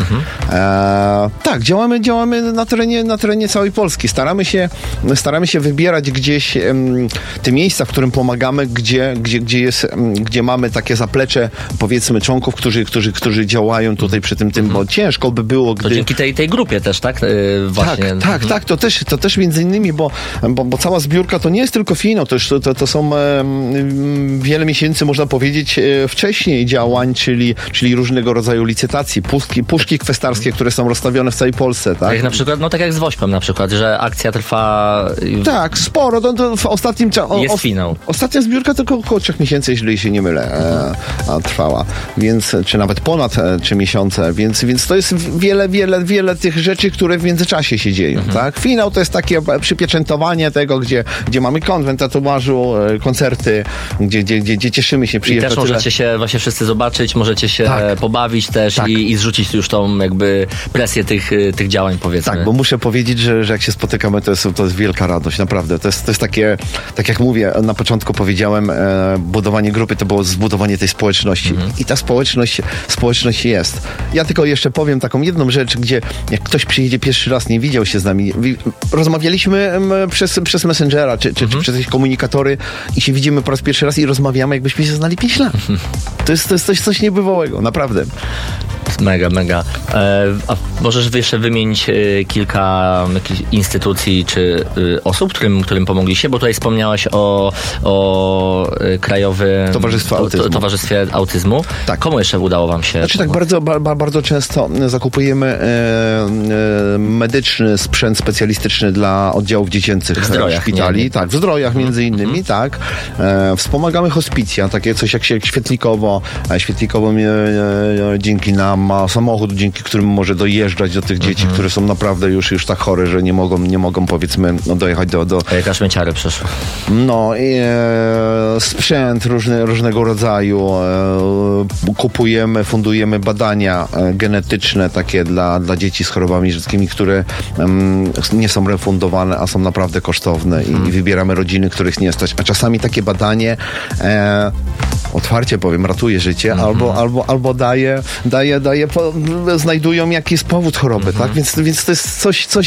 Speaker 7: Tak, działamy na terenie całej Polski. Staramy się wybierać gdzieś te miejsca, w którym pomagamy, gdzie mamy takie zaplecze, powiedzmy, członków, którzy działają tutaj przy tym, bo ciężko by było, gdy...
Speaker 6: To dzięki tej grupie też, tak? Właśnie.
Speaker 7: Tak. To też między innymi, bo cała zbiórka to nie jest tylko finał, to są wiele miesięcy, można powiedzieć, wcześniej działań, czyli różnego rodzaju licytacji, puszki kwestarskie, które są rozstawione w całej Polsce, tak?
Speaker 6: Jak na przykład, tak jak z Wośpem na przykład, że akcja trwa...
Speaker 7: Tak, sporo. To w ostatnim czasie...
Speaker 6: Jest finał.
Speaker 7: Ostatnia zbiórka to około 3 miesięcy, jeśli się nie mylę, trwała. Więc, czy nawet ponad 3 miesiące, więc to jest wiele tych rzeczy, które w międzyczasie się dzieją, tak? Finał to jest takie przypieczętowanie tego, gdzie mamy konwent tatuażu, koncerty, gdzie cieszymy się,
Speaker 6: I też możecie się właśnie wszyscy zobaczyć, możecie się pobawić też i zrzucić już tą jakby presję tych działań, powiedzmy.
Speaker 7: Tak, bo muszę powiedzieć, że jak się spotykamy, to jest wielka radość, naprawdę. To jest takie, tak jak mówię, na początku powiedziałem, budowanie grupy to było zbudowanie tej społeczności. I ta społeczność jest. Ja tylko jeszcze powiem taką jedną rzecz, gdzie jak ktoś przyjedzie pierwszy raz, nie widział się z nami, rozmawialiśmy przez Messengera, czy przez jakieś komunikatory i się widzimy po raz pierwszy raz i rozmawiamy, jakbyśmy się znali 5 lat. To jest coś niebywałego, naprawdę.
Speaker 6: Mega. A możesz jeszcze wymienić kilka jakichś instytucji czy osób, którym pomogliście? Bo tutaj wspomniałeś o Krajowym Towarzystwie Autyzmu. Tak. Komu jeszcze udało wam się?
Speaker 7: Znaczy tak bardzo często zakupujemy medyczny sprzęt specjalistyczny dla oddziałów dziecięcych w szpitali. Tak, w Zdrojach między innymi, tak. Wspomagamy hospicja, takie coś jak Świetlikowo. Świetlikowo dzięki nam ma samochód, dzięki którym może dojeżdżać do tych dzieci, które są naprawdę już tak chore, że nie mogą powiedzmy dojechać do...
Speaker 6: A jaka szmieciary przeszła?
Speaker 7: No, sprzęt różnego rodzaju. Kupujemy, fundujemy badania genetyczne takie dla dzieci z chorobami rzadkimi, które nie są refundowane, a są naprawdę kosztowne i wybieramy rodziny, których nie stać. A czasami takie badanie otwarcie powiem, ratuje życie, albo daje znajdują jaki jest powód choroby, tak? Więc to jest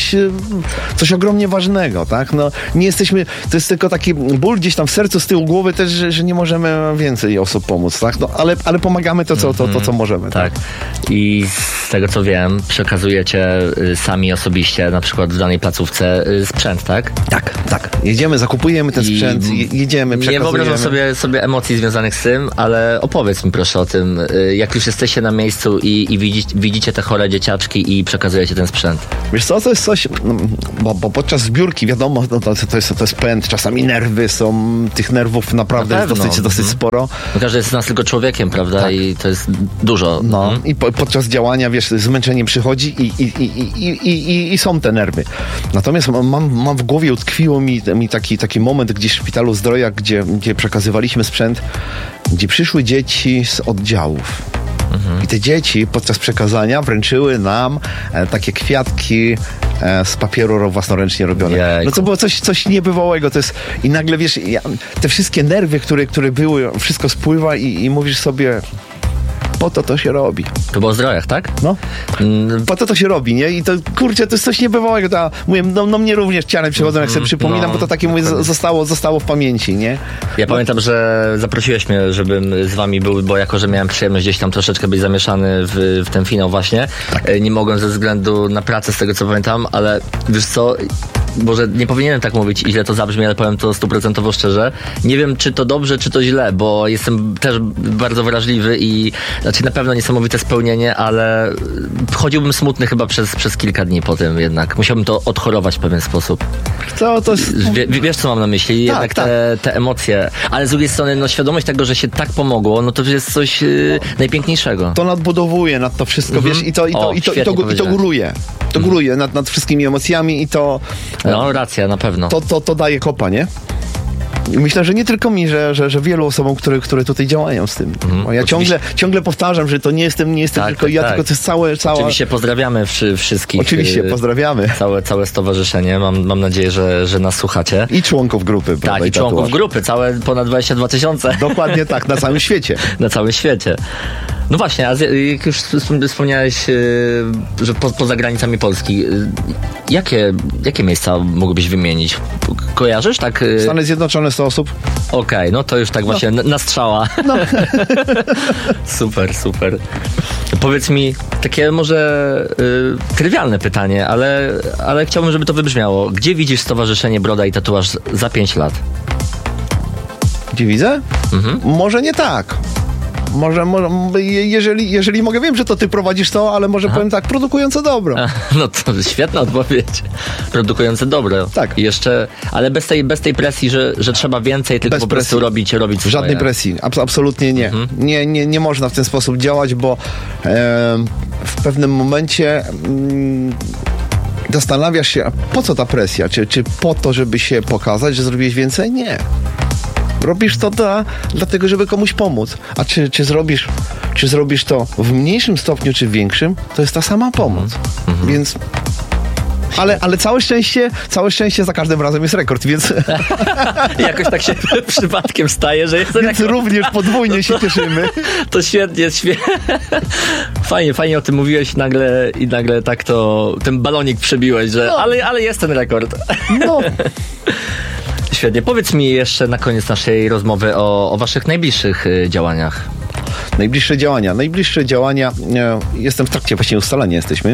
Speaker 7: coś ogromnie ważnego, tak? No, nie jesteśmy, to jest tylko taki ból gdzieś tam w sercu, z tyłu głowy też, że nie możemy więcej osób pomóc, tak? No, ale pomagamy to, co możemy.
Speaker 6: Tak. I z tego, co wiem, przekazujecie sami osobiście, na przykład w danej placówce sprzęt, tak?
Speaker 7: Tak. Jedziemy, zakupujemy ten sprzęt, jedziemy, przekazujemy.
Speaker 6: Nie wyobrażam sobie emocji związanych z tym, ale opowiedz mi proszę o tym, jak już jesteście na miejscu i widzicie te chore dzieciaczki i przekazujecie ten sprzęt.
Speaker 7: Wiesz co, to jest coś, bo podczas zbiórki, wiadomo, to jest pęd, czasami nerwy są, tych nerwów naprawdę jest dosyć sporo.
Speaker 6: No każdy jest z nas tylko człowiekiem, prawda? Tak. I to jest dużo.
Speaker 7: No i podczas działania, wiesz, zmęczenie przychodzi i są te nerwy. Natomiast mam w głowie, utkwiło mi taki moment gdzieś w Szpitalu Zdrowia, gdzie przekazywaliśmy sprzęt, gdzie przyszły dzieci z oddziałów. I te dzieci podczas przekazania wręczyły nam takie kwiatki z papieru własnoręcznie robione.
Speaker 6: Jejku.
Speaker 7: No to było coś niebywałego. To jest, i nagle, wiesz, te wszystkie nerwy, które były, wszystko spływa i mówisz sobie, po to się robi.
Speaker 6: To było o zdrojach, tak?
Speaker 7: No. Po to się robi, nie? I to, kurczę, to jest coś niebywałego. Mówię, no mnie również ciary przychodzą, jak sobie przypominam, bo to takie, mówię, zostało w pamięci, nie?
Speaker 6: Ja pamiętam, że zaprosiłeś mnie, żebym z wami był, bo jako, że miałem przyjemność gdzieś tam troszeczkę być zamieszany w ten finał właśnie. Tak. Nie mogłem ze względu na pracę, z tego co pamiętam, ale wiesz co, może nie powinienem tak mówić i źle to zabrzmi, ale powiem to 100% szczerze. Nie wiem, czy to dobrze, czy to źle, bo jestem też bardzo wrażliwy i znaczy na pewno niesamowite spełnienie, ale chodziłbym smutny chyba przez kilka dni po tym jednak. Musiałbym to odchorować w pewien sposób.
Speaker 7: To jest...
Speaker 6: Wiesz, co mam na myśli?
Speaker 7: Tak,
Speaker 6: jednak te emocje. Ale z drugiej strony, no świadomość tego, że się tak pomogło, no to jest coś najpiękniejszego.
Speaker 7: To nadbudowuje nad to wszystko, wiesz, i to góruje. To góruje nad wszystkimi emocjami i to...
Speaker 6: No, racja, na pewno.
Speaker 7: To daje kopa, nie? I myślę, że nie tylko mi, że wielu osobom, które tutaj działają z tym. Ja ciągle powtarzam, że to nie jestem tak, tylko ja, tylko to jest całe...
Speaker 6: Oczywiście pozdrawiamy wszystkich.
Speaker 7: Oczywiście pozdrawiamy.
Speaker 6: Całe stowarzyszenie. Mam nadzieję, że nas słuchacie.
Speaker 7: I członków grupy.
Speaker 6: Tak, i członków grupy. Całe ponad 22 000.
Speaker 7: Dokładnie tak, na całym świecie.
Speaker 6: Na całym świecie. No właśnie, a jak już wspomniałeś, że poza granicami Polski, jakie miejsca mógłbyś wymienić? Kojarzysz, tak?
Speaker 7: Stany Zjednoczone 100 osób.
Speaker 6: Okej, no to już tak właśnie na strzała. No. Super. Powiedz mi, takie może trywialne pytanie, ale chciałbym, żeby to wybrzmiało. Gdzie widzisz Stowarzyszenie Broda i Tatuaż za 5 lat?
Speaker 7: Gdzie widzę? Może nie tak. Może jeżeli mogę, wiem, że to ty prowadzisz to, ale może powiem tak, produkujące dobro.
Speaker 6: No to świetna odpowiedź. Produkujące dobro.
Speaker 7: Tak.
Speaker 6: I jeszcze, ale bez tej presji, że trzeba więcej, tylko bez po prostu robić swoje.
Speaker 7: Żadnej presji. Absolutnie nie. Nie można w ten sposób działać, bo w pewnym momencie zastanawiasz się, a po co ta presja? Czy po to, żeby się pokazać, że zrobiłeś więcej? Nie. Robisz to dlatego, żeby komuś pomóc. A czy zrobisz to w mniejszym stopniu, czy w większym, to jest ta sama pomoc. Więc... Ale całe szczęście za każdym razem jest rekord, więc...
Speaker 6: Jakoś tak się przypadkiem staje, że jest
Speaker 7: więc rekord. Również podwójnie się cieszymy.
Speaker 6: To świetnie. Fajnie o tym mówiłeś i nagle tak to ten balonik przebiłeś, że ale jest ten rekord. No. Świetnie. Powiedz mi jeszcze na koniec naszej rozmowy o waszych najbliższych działaniach. Najbliższe działania, jestem w trakcie właśnie ustalenia jesteśmy.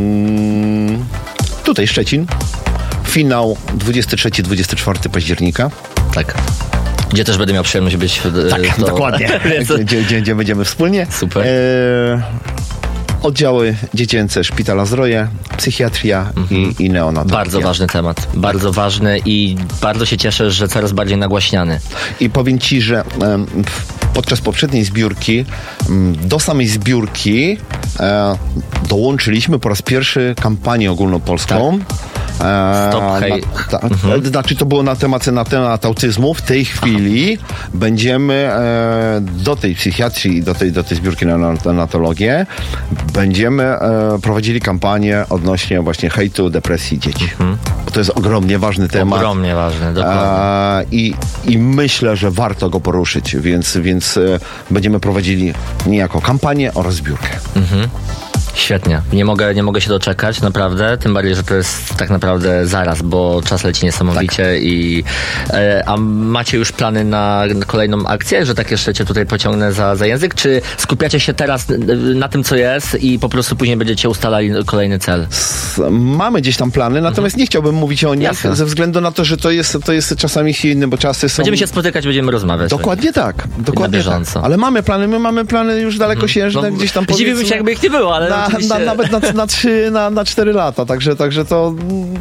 Speaker 6: Tutaj Szczecin. Finał 23-24 października. Tak. Gdzie też będę miał przyjemność być. Tak, dokładnie. Gdzie będziemy wspólnie. Super. Oddziały dziecięce Szpitala Zdrowia, psychiatria i neonatologia. Bardzo ważny temat. Bardzo ważny i bardzo się cieszę, że coraz bardziej nagłaśniany. I powiem ci, że podczas poprzedniej zbiórki, do samej zbiórki dołączyliśmy po raz pierwszy kampanię ogólnopolską. Tak. Stop hate.
Speaker 7: Znaczy to było na temat autyzmu. W tej chwili będziemy do tej psychiatrii, do tej zbiórki na neonatologię będziemy prowadzili kampanię odnośnie właśnie hejtu, depresji dzieci. Bo to jest ogromnie ważny temat.
Speaker 6: Ogromnie ważny, dokładnie.
Speaker 7: I myślę, że warto go poruszyć, więc będziemy prowadzili niejako kampanię oraz zbiórkę.
Speaker 6: Świetnie. Nie mogę się doczekać, naprawdę. Tym bardziej, że to jest tak naprawdę zaraz, bo czas leci niesamowicie. Tak. A macie już plany na kolejną akcję, że tak jeszcze cię tutaj pociągnę za język? Czy skupiacie się teraz na tym, co jest i po prostu później będziecie ustalali kolejny cel?
Speaker 7: Mamy gdzieś tam plany, natomiast nie chciałbym mówić o nich. Jasne. Ze względu na to, że to jest czasami silne, bo czasy są...
Speaker 6: Będziemy się spotykać, będziemy rozmawiać.
Speaker 7: Dokładnie tak. Dokładnie na bieżąco. Tak. Ale mamy plany już dalekosiężne, gdzieś tam powiedzmy...
Speaker 6: Dziwiłbym się, jakby ich nie było, ale
Speaker 7: nawet na 4 lata, także to...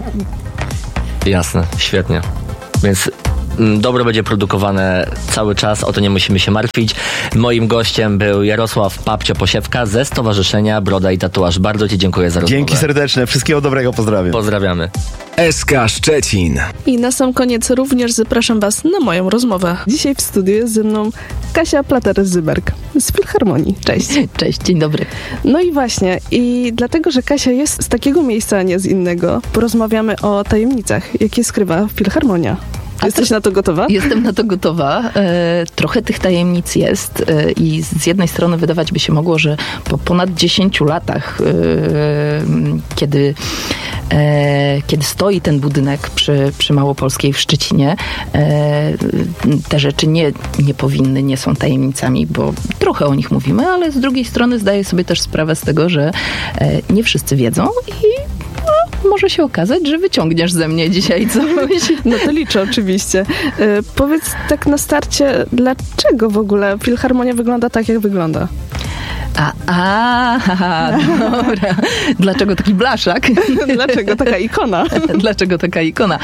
Speaker 6: Jasne, świetnie. Więc dobro będzie produkowane cały czas, o to nie musimy się martwić. Moim gościem był Jarosław Papcio-Posiewka ze Stowarzyszenia Broda i Tatuaż. Bardzo Ci dziękuję za rozmowę.
Speaker 7: Dzięki serdeczne, wszystkiego dobrego, pozdrawiam.
Speaker 6: Pozdrawiamy.
Speaker 4: SK Szczecin.
Speaker 3: I na sam koniec również zapraszam Was na moją rozmowę. Dzisiaj w studiu jest ze mną Kasia Plater-Zyberg z Filharmonii. Cześć.
Speaker 8: Cześć, dzień dobry.
Speaker 3: No i właśnie, i dlatego, że Kasia jest z takiego miejsca, a nie z innego, porozmawiamy o tajemnicach, jakie skrywa Filharmonia. Jesteś na to gotowa?
Speaker 8: Jestem na to gotowa. Trochę tych tajemnic jest i z jednej strony wydawać by się mogło, że po ponad 10 latach, kiedy stoi ten budynek przy Małopolskiej w Szczecinie, te rzeczy nie są tajemnicami, bo trochę o nich mówimy, ale z drugiej strony zdaję sobie też sprawę z tego, że nie wszyscy wiedzą i może się okazać, że wyciągniesz ze mnie dzisiaj coś.
Speaker 3: No to liczę oczywiście. Powiedz tak na starcie, dlaczego w ogóle Filharmonia wygląda tak, jak wygląda?
Speaker 8: Dobra. Dlaczego taki blaszak?
Speaker 3: Dlaczego taka ikona?
Speaker 8: Dlaczego taka ikona?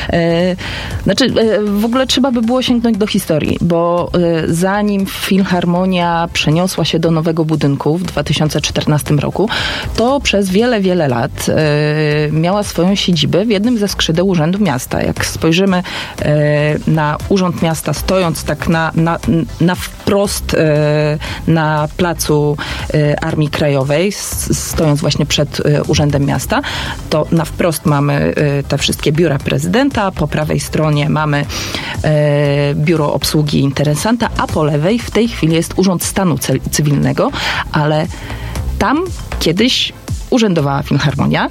Speaker 8: W ogóle trzeba by było sięgnąć do historii, bo zanim Filharmonia przeniosła się do nowego budynku w 2014 roku, to przez wiele, wiele lat miała swoją siedzibę w jednym ze skrzydeł Urzędu Miasta. Jak spojrzymy na Urząd Miasta, stojąc tak na wprost na placu Armii Krajowej, stojąc właśnie przed Urzędem Miasta, to na wprost mamy te wszystkie biura prezydenta, po prawej stronie mamy biuro obsługi interesanta, a po lewej w tej chwili jest Urząd Stanu Cywilnego, ale tam kiedyś urzędowała Filharmonia.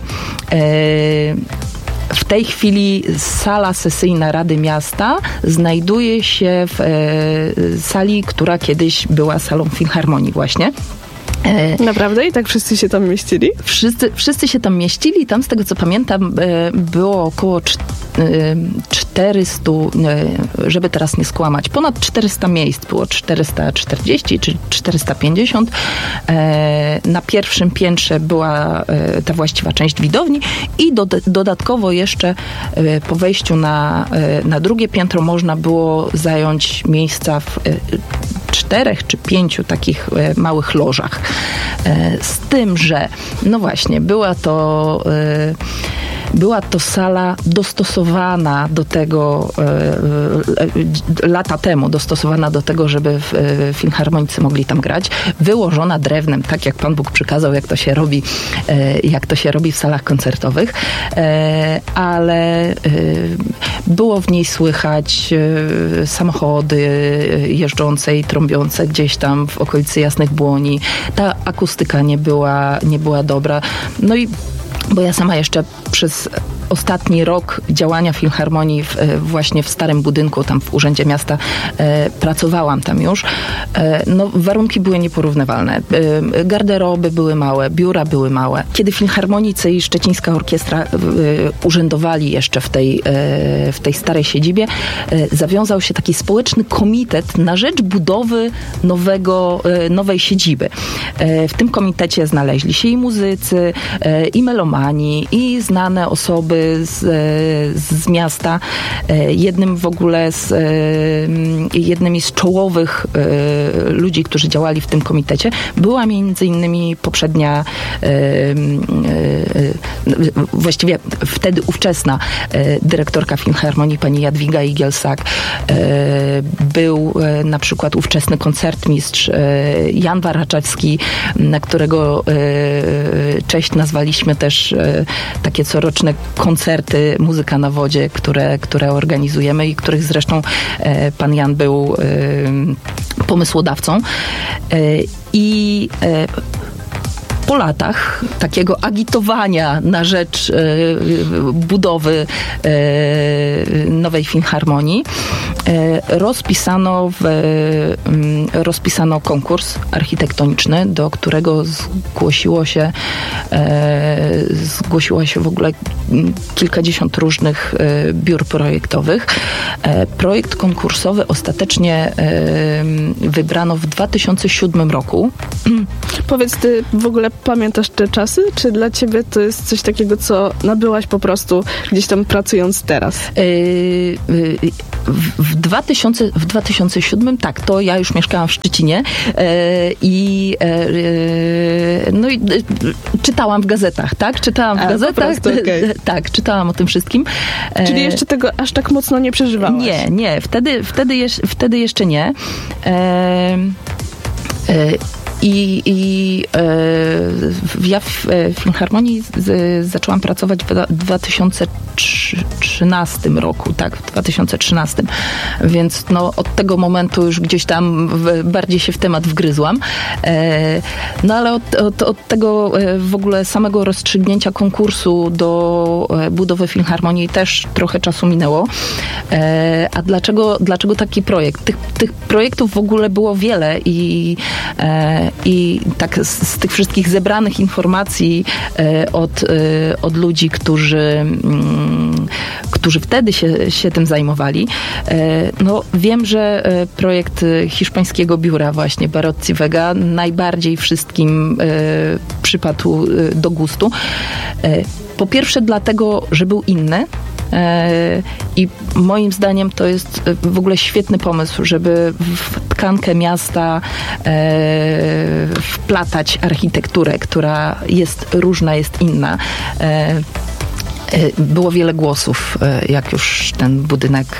Speaker 8: W tej chwili sala sesyjna Rady Miasta znajduje się w sali, która kiedyś była salą Filharmonii właśnie.
Speaker 3: Naprawdę? I tak wszyscy się tam mieścili?
Speaker 8: Wszyscy się tam mieścili. Tam, z tego co pamiętam, było około 400, żeby teraz nie skłamać, ponad 400 miejsc. Było 440 czy 450. Na pierwszym piętrze była ta właściwa część widowni i dodatkowo jeszcze po wejściu na drugie piętro można było zająć miejsca w 4 czy 5 takich małych lożach. Z tym, że no właśnie, była to sala dostosowana do tego lata temu, dostosowana do tego, żeby filharmonicy mogli tam grać, wyłożona drewnem, tak jak Pan Bóg przykazał, jak to się robi w salach koncertowych, ale było w niej słychać samochody jeżdżące i trąbiące gdzieś tam w okolicy Jasnych Błoni. Ta akustyka nie była dobra. No i bo ja sama jeszcze przez ostatni rok działania Filharmonii właśnie w starym budynku, tam w Urzędzie Miasta, pracowałam tam już. No, warunki były nieporównywalne. Garderoby były małe, biura były małe. Kiedy filharmonicy i Szczecińska Orkiestra urzędowali jeszcze w tej starej siedzibie, zawiązał się taki społeczny komitet na rzecz budowy nowej siedziby. W tym komitecie znaleźli się i muzycy, i melomani, i znane osoby z miasta. Jednymi z czołowych ludzi, którzy działali w tym komitecie, była między innymi poprzednia, właściwie wtedy ówczesna dyrektorka Filharmonii, pani Jadwiga Igielsak. Był na przykład ówczesny koncertmistrz Jan Waraczewski, na którego cześć nazwaliśmy też takie coroczne koncerty Muzyka na wodzie, które organizujemy i których zresztą pan Jan był pomysłodawcą. I po latach takiego agitowania na rzecz budowy nowej filharmonii rozpisano konkurs architektoniczny, do którego zgłosiło się w ogóle kilkadziesiąt różnych biur projektowych. Projekt konkursowy ostatecznie wybrano w 2007 roku.
Speaker 3: Powiedz, ty w ogóle pamiętasz te czasy? Czy dla ciebie to jest coś takiego, co nabyłaś po prostu gdzieś tam pracując teraz?
Speaker 8: W 2007 tak, to ja już mieszkałam w Szczecinie i czytałam w gazetach, tak? Czytałam w gazetach.
Speaker 3: Po prostu, okay.
Speaker 8: Tak, czytałam o tym wszystkim.
Speaker 3: Czyli jeszcze tego aż tak mocno nie przeżywałaś?
Speaker 8: Nie. Wtedy jeszcze nie. Ja w Filharmonii zaczęłam pracować w 2013 roku, tak, w 2013. Więc od tego momentu już gdzieś tam bardziej się w temat wgryzłam. Ale od tego w ogóle samego rozstrzygnięcia konkursu do budowy Filharmonii też trochę czasu minęło. A dlaczego taki projekt? Tych projektów w ogóle było wiele i tak z tych wszystkich zebranych informacji od ludzi, którzy wtedy się tym zajmowali, wiem, że projekt hiszpańskiego biura właśnie Barozzi Vega najbardziej wszystkim przypadł do gustu. Po pierwsze dlatego, że był inny, i moim zdaniem to jest w ogóle świetny pomysł, żeby w tkankę miasta wplatać architekturę, która jest różna, jest inna. Było wiele głosów, jak już ten budynek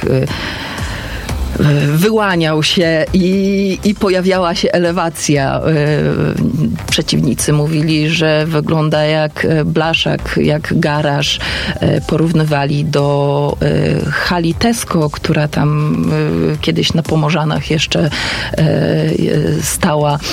Speaker 8: wyłaniał się i pojawiała się elewacja. Przeciwnicy mówili, że wygląda jak blaszak, jak garaż. Porównywali do hali Tesco, która tam kiedyś na Pomorzanach jeszcze stała.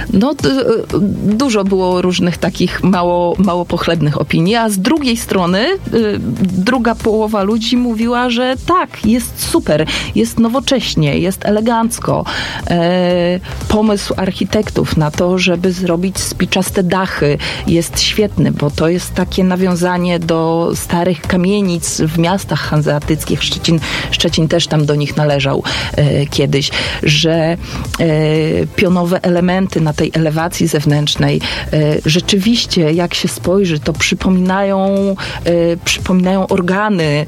Speaker 8: Dużo było różnych takich mało pochlebnych opinii, a z drugiej strony druga połowa ludzi mówiła, że tak, jest super, jest nowocześnie, jest elegancko. Pomysł architektów na to, żeby zrobić spiczaste dachy jest świetny, bo to jest takie nawiązanie do starych kamienic w miastach hanzeatyckich. Szczecin też tam do nich należał kiedyś, że pionowe elementy na tej elewacji zewnętrznej rzeczywiście, jak się spojrzy, to przypominają organy,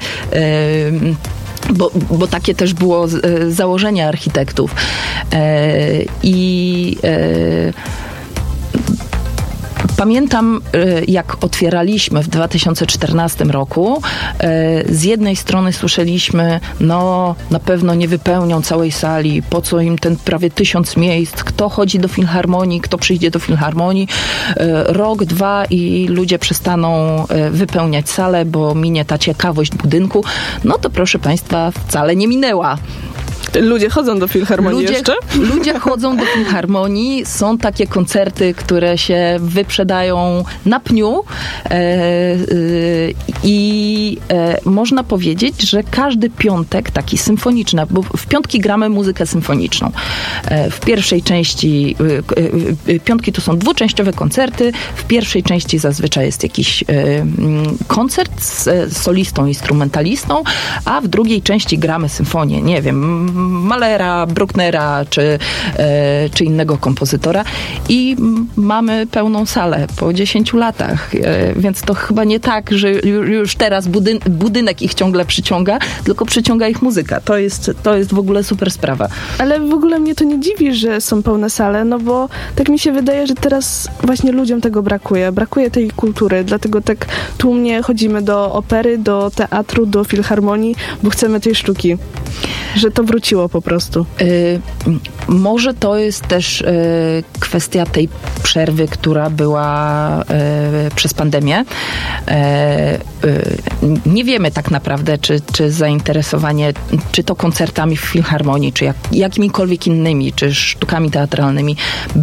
Speaker 8: bo takie też było założenie architektów. Pamiętam, jak otwieraliśmy w 2014 roku, z jednej strony słyszeliśmy, na pewno nie wypełnią całej sali, po co im ten prawie 1000 miejsc, kto chodzi do Filharmonii, kto przyjdzie do Filharmonii, rok, 2 i ludzie przestaną wypełniać salę, bo minie ta ciekawość budynku. To proszę Państwa, wcale nie minęła.
Speaker 3: Ludzie chodzą do Filharmonii jeszcze?
Speaker 8: Ludzie chodzą do Filharmonii. Są takie koncerty, które się wyprzedają na pniu i można powiedzieć, że każdy piątek taki symfoniczny, bo w piątki gramy muzykę symfoniczną. W pierwszej części piątki to są dwuczęściowe koncerty. W pierwszej części zazwyczaj jest jakiś koncert z solistą, instrumentalistą, a w drugiej części gramy symfonię. Nie wiem, Mahlera, Brucknera czy innego kompozytora i mamy pełną salę po 10 latach, więc to chyba nie tak, że już teraz budynek ich ciągle przyciąga, tylko przyciąga ich muzyka. To jest w ogóle super sprawa.
Speaker 3: Ale w ogóle mnie to nie dziwi, że są pełne sale, no bo tak mi się wydaje, że teraz właśnie ludziom tego brakuje. Brakuje tej kultury, dlatego tak tłumnie chodzimy do opery, do teatru, do filharmonii, bo chcemy tej sztuki. Że to wróciło po prostu.
Speaker 8: Może to jest też kwestia tej przerwy, która była przez pandemię. Nie wiemy tak naprawdę, czy zainteresowanie, czy to koncertami w filharmonii, czy jakimikolwiek innymi, czy sztukami teatralnymi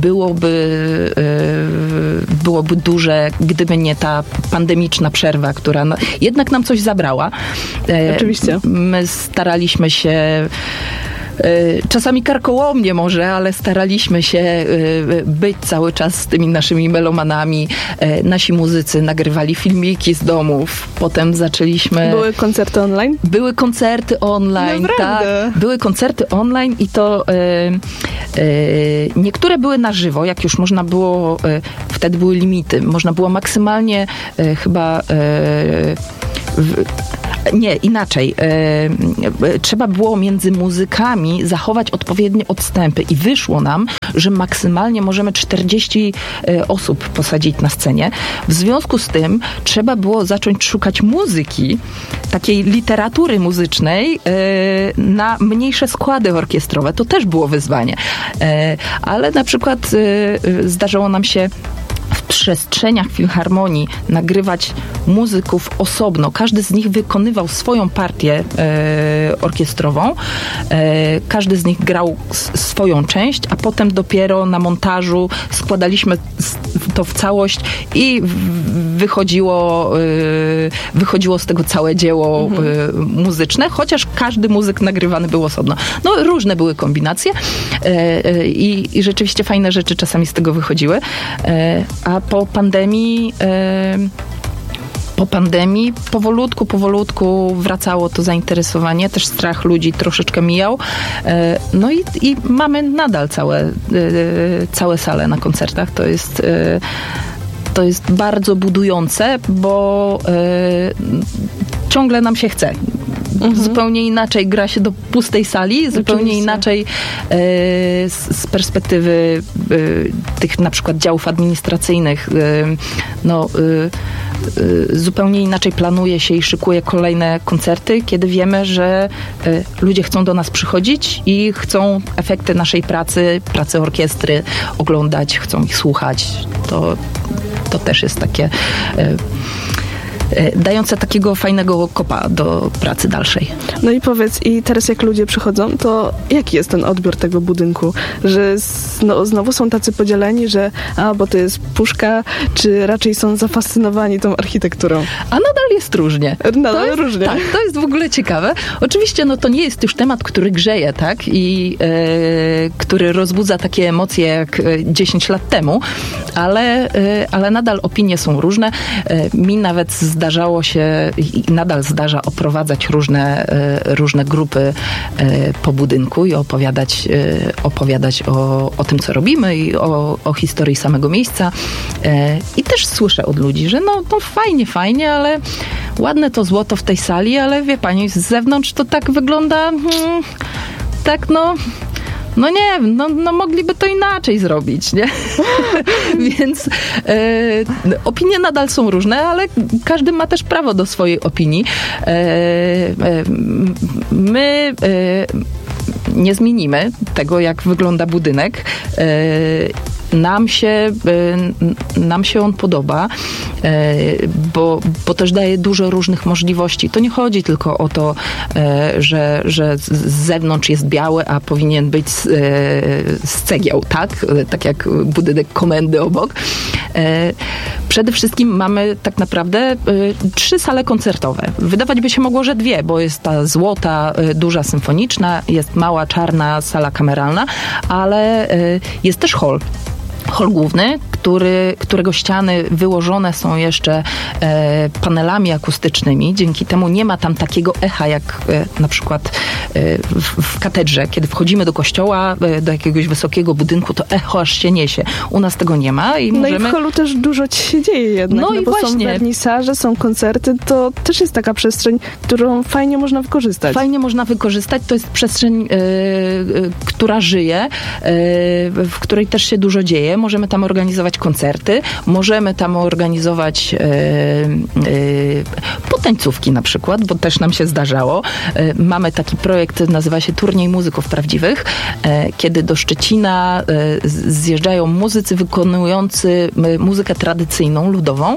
Speaker 8: byłoby duże, gdyby nie ta pandemiczna przerwa, która jednak nam coś zabrała.
Speaker 3: Oczywiście.
Speaker 8: My staraliśmy się czasami karkołomnie może, ale staraliśmy się być cały czas z tymi naszymi melomanami. Nasi muzycy nagrywali filmiki z domów. Potem zaczęliśmy...
Speaker 3: Były koncerty online?
Speaker 8: Były koncerty online,
Speaker 3: naprawdę?
Speaker 8: Tak. Były koncerty online i to niektóre były na żywo, jak już można było, wtedy były limity. Można było maksymalnie chyba... Nie, inaczej. Trzeba było między muzykami zachować odpowiednie odstępy i wyszło nam, że maksymalnie możemy 40 osób posadzić na scenie. W związku z tym trzeba było zacząć szukać muzyki, takiej literatury muzycznej na mniejsze składy orkiestrowe. To też było wyzwanie. Ale na przykład zdarzało nam się w przestrzeniach filharmonii nagrywać muzyków osobno. Każdy z nich wykonywał swoją partię orkiestrową. Każdy z nich grał swoją część, a potem dopiero na montażu składaliśmy to w całość i wychodziło z tego całe dzieło muzyczne, chociaż każdy muzyk nagrywany był osobno. No, różne były kombinacje i rzeczywiście fajne rzeczy czasami z tego wychodziły. A po pandemii powolutku wracało to zainteresowanie, też strach ludzi troszeczkę mijał. No i mamy nadal całe sale na koncertach. To jest bardzo budujące, bo ciągle nam się chce. Zupełnie inaczej gra się do pustej sali, zupełnie inaczej z perspektywy tych na przykład działów administracyjnych zupełnie inaczej planuje się i szykuje kolejne koncerty, kiedy wiemy, że ludzie chcą do nas przychodzić i chcą efekty naszej pracy orkiestry oglądać, chcą ich słuchać. To też jest takie dające takiego fajnego kopa do pracy dalszej.
Speaker 3: No i powiedz, i teraz jak ludzie przychodzą, to jaki jest ten odbiór tego budynku? Że znowu są tacy podzieleni, że bo to jest puszka, czy raczej są zafascynowani tą architekturą?
Speaker 8: A nadal jest różnie.
Speaker 3: Różnie.
Speaker 8: Tak, to jest w ogóle ciekawe. Oczywiście, to nie jest już temat, który grzeje, tak? I który rozbudza takie emocje jak 10 lat temu, ale nadal opinie są różne. Mi nawet zdarzało się i nadal zdarza oprowadzać różne grupy po budynku i opowiadać o tym, co robimy i o historii samego miejsca. I też słyszę od ludzi, że fajnie, ale ładne to złoto w tej sali, ale wie pani, z zewnątrz to tak wygląda mogliby to inaczej zrobić, nie? Więc opinie nadal są różne, ale każdy ma też prawo do swojej opinii. My nie zmienimy tego, jak wygląda budynek. Nam się on podoba, bo też daje dużo różnych możliwości. To nie chodzi tylko o to, że z zewnątrz jest biały, a powinien być z cegieł, tak? Tak jak budynek komendy obok. Przede wszystkim mamy tak naprawdę 3 sale koncertowe. Wydawać by się mogło, że 2, bo jest ta złota, duża symfoniczna, jest mała, czarna sala kameralna, ale jest też hol główny, którego ściany wyłożone są jeszcze panelami akustycznymi. Dzięki temu nie ma tam takiego echa, jak na przykład w katedrze. Kiedy wchodzimy do kościoła, do jakiegoś wysokiego budynku, to echo aż się niesie. U nas tego nie ma. I
Speaker 3: i w holu też dużo się dzieje jednak.
Speaker 8: No i
Speaker 3: bo
Speaker 8: właśnie.
Speaker 3: Są wernisaże, są koncerty, to też jest taka przestrzeń, którą fajnie można wykorzystać.
Speaker 8: Fajnie można wykorzystać. To jest przestrzeń, która żyje, w której też się dużo dzieje. Możemy tam organizować koncerty, możemy tam organizować potańcówki na przykład, bo też nam się zdarzało. Mamy taki projekt, nazywa się Turniej Muzyków Prawdziwych, kiedy do Szczecina zjeżdżają muzycy wykonujący muzykę tradycyjną, ludową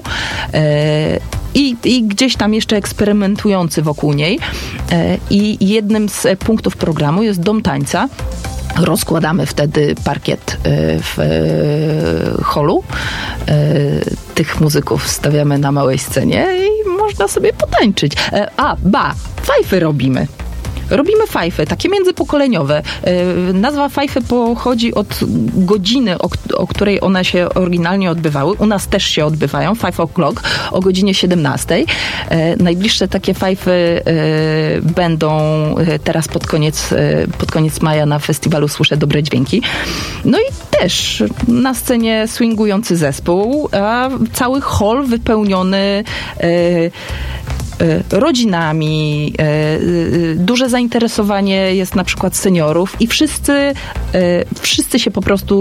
Speaker 8: i gdzieś tam jeszcze eksperymentujący wokół niej. I jednym z punktów programu jest Dom Tańca. Rozkładamy wtedy parkiet w holu. Tych muzyków stawiamy na małej scenie i można sobie potańczyć. Fajfy robimy. Robimy fajfy, takie międzypokoleniowe. Nazwa fajfy pochodzi od godziny, o której one się oryginalnie odbywały. U nas też się odbywają, 5 o'clock, o godzinie 17. Najbliższe takie fajfy będą teraz pod koniec maja na festiwalu Słyszę Dobre Dźwięki. No i też na scenie swingujący zespół, a cały hol wypełniony rodzinami, duże zainteresowanie jest na przykład seniorów i wszyscy się po prostu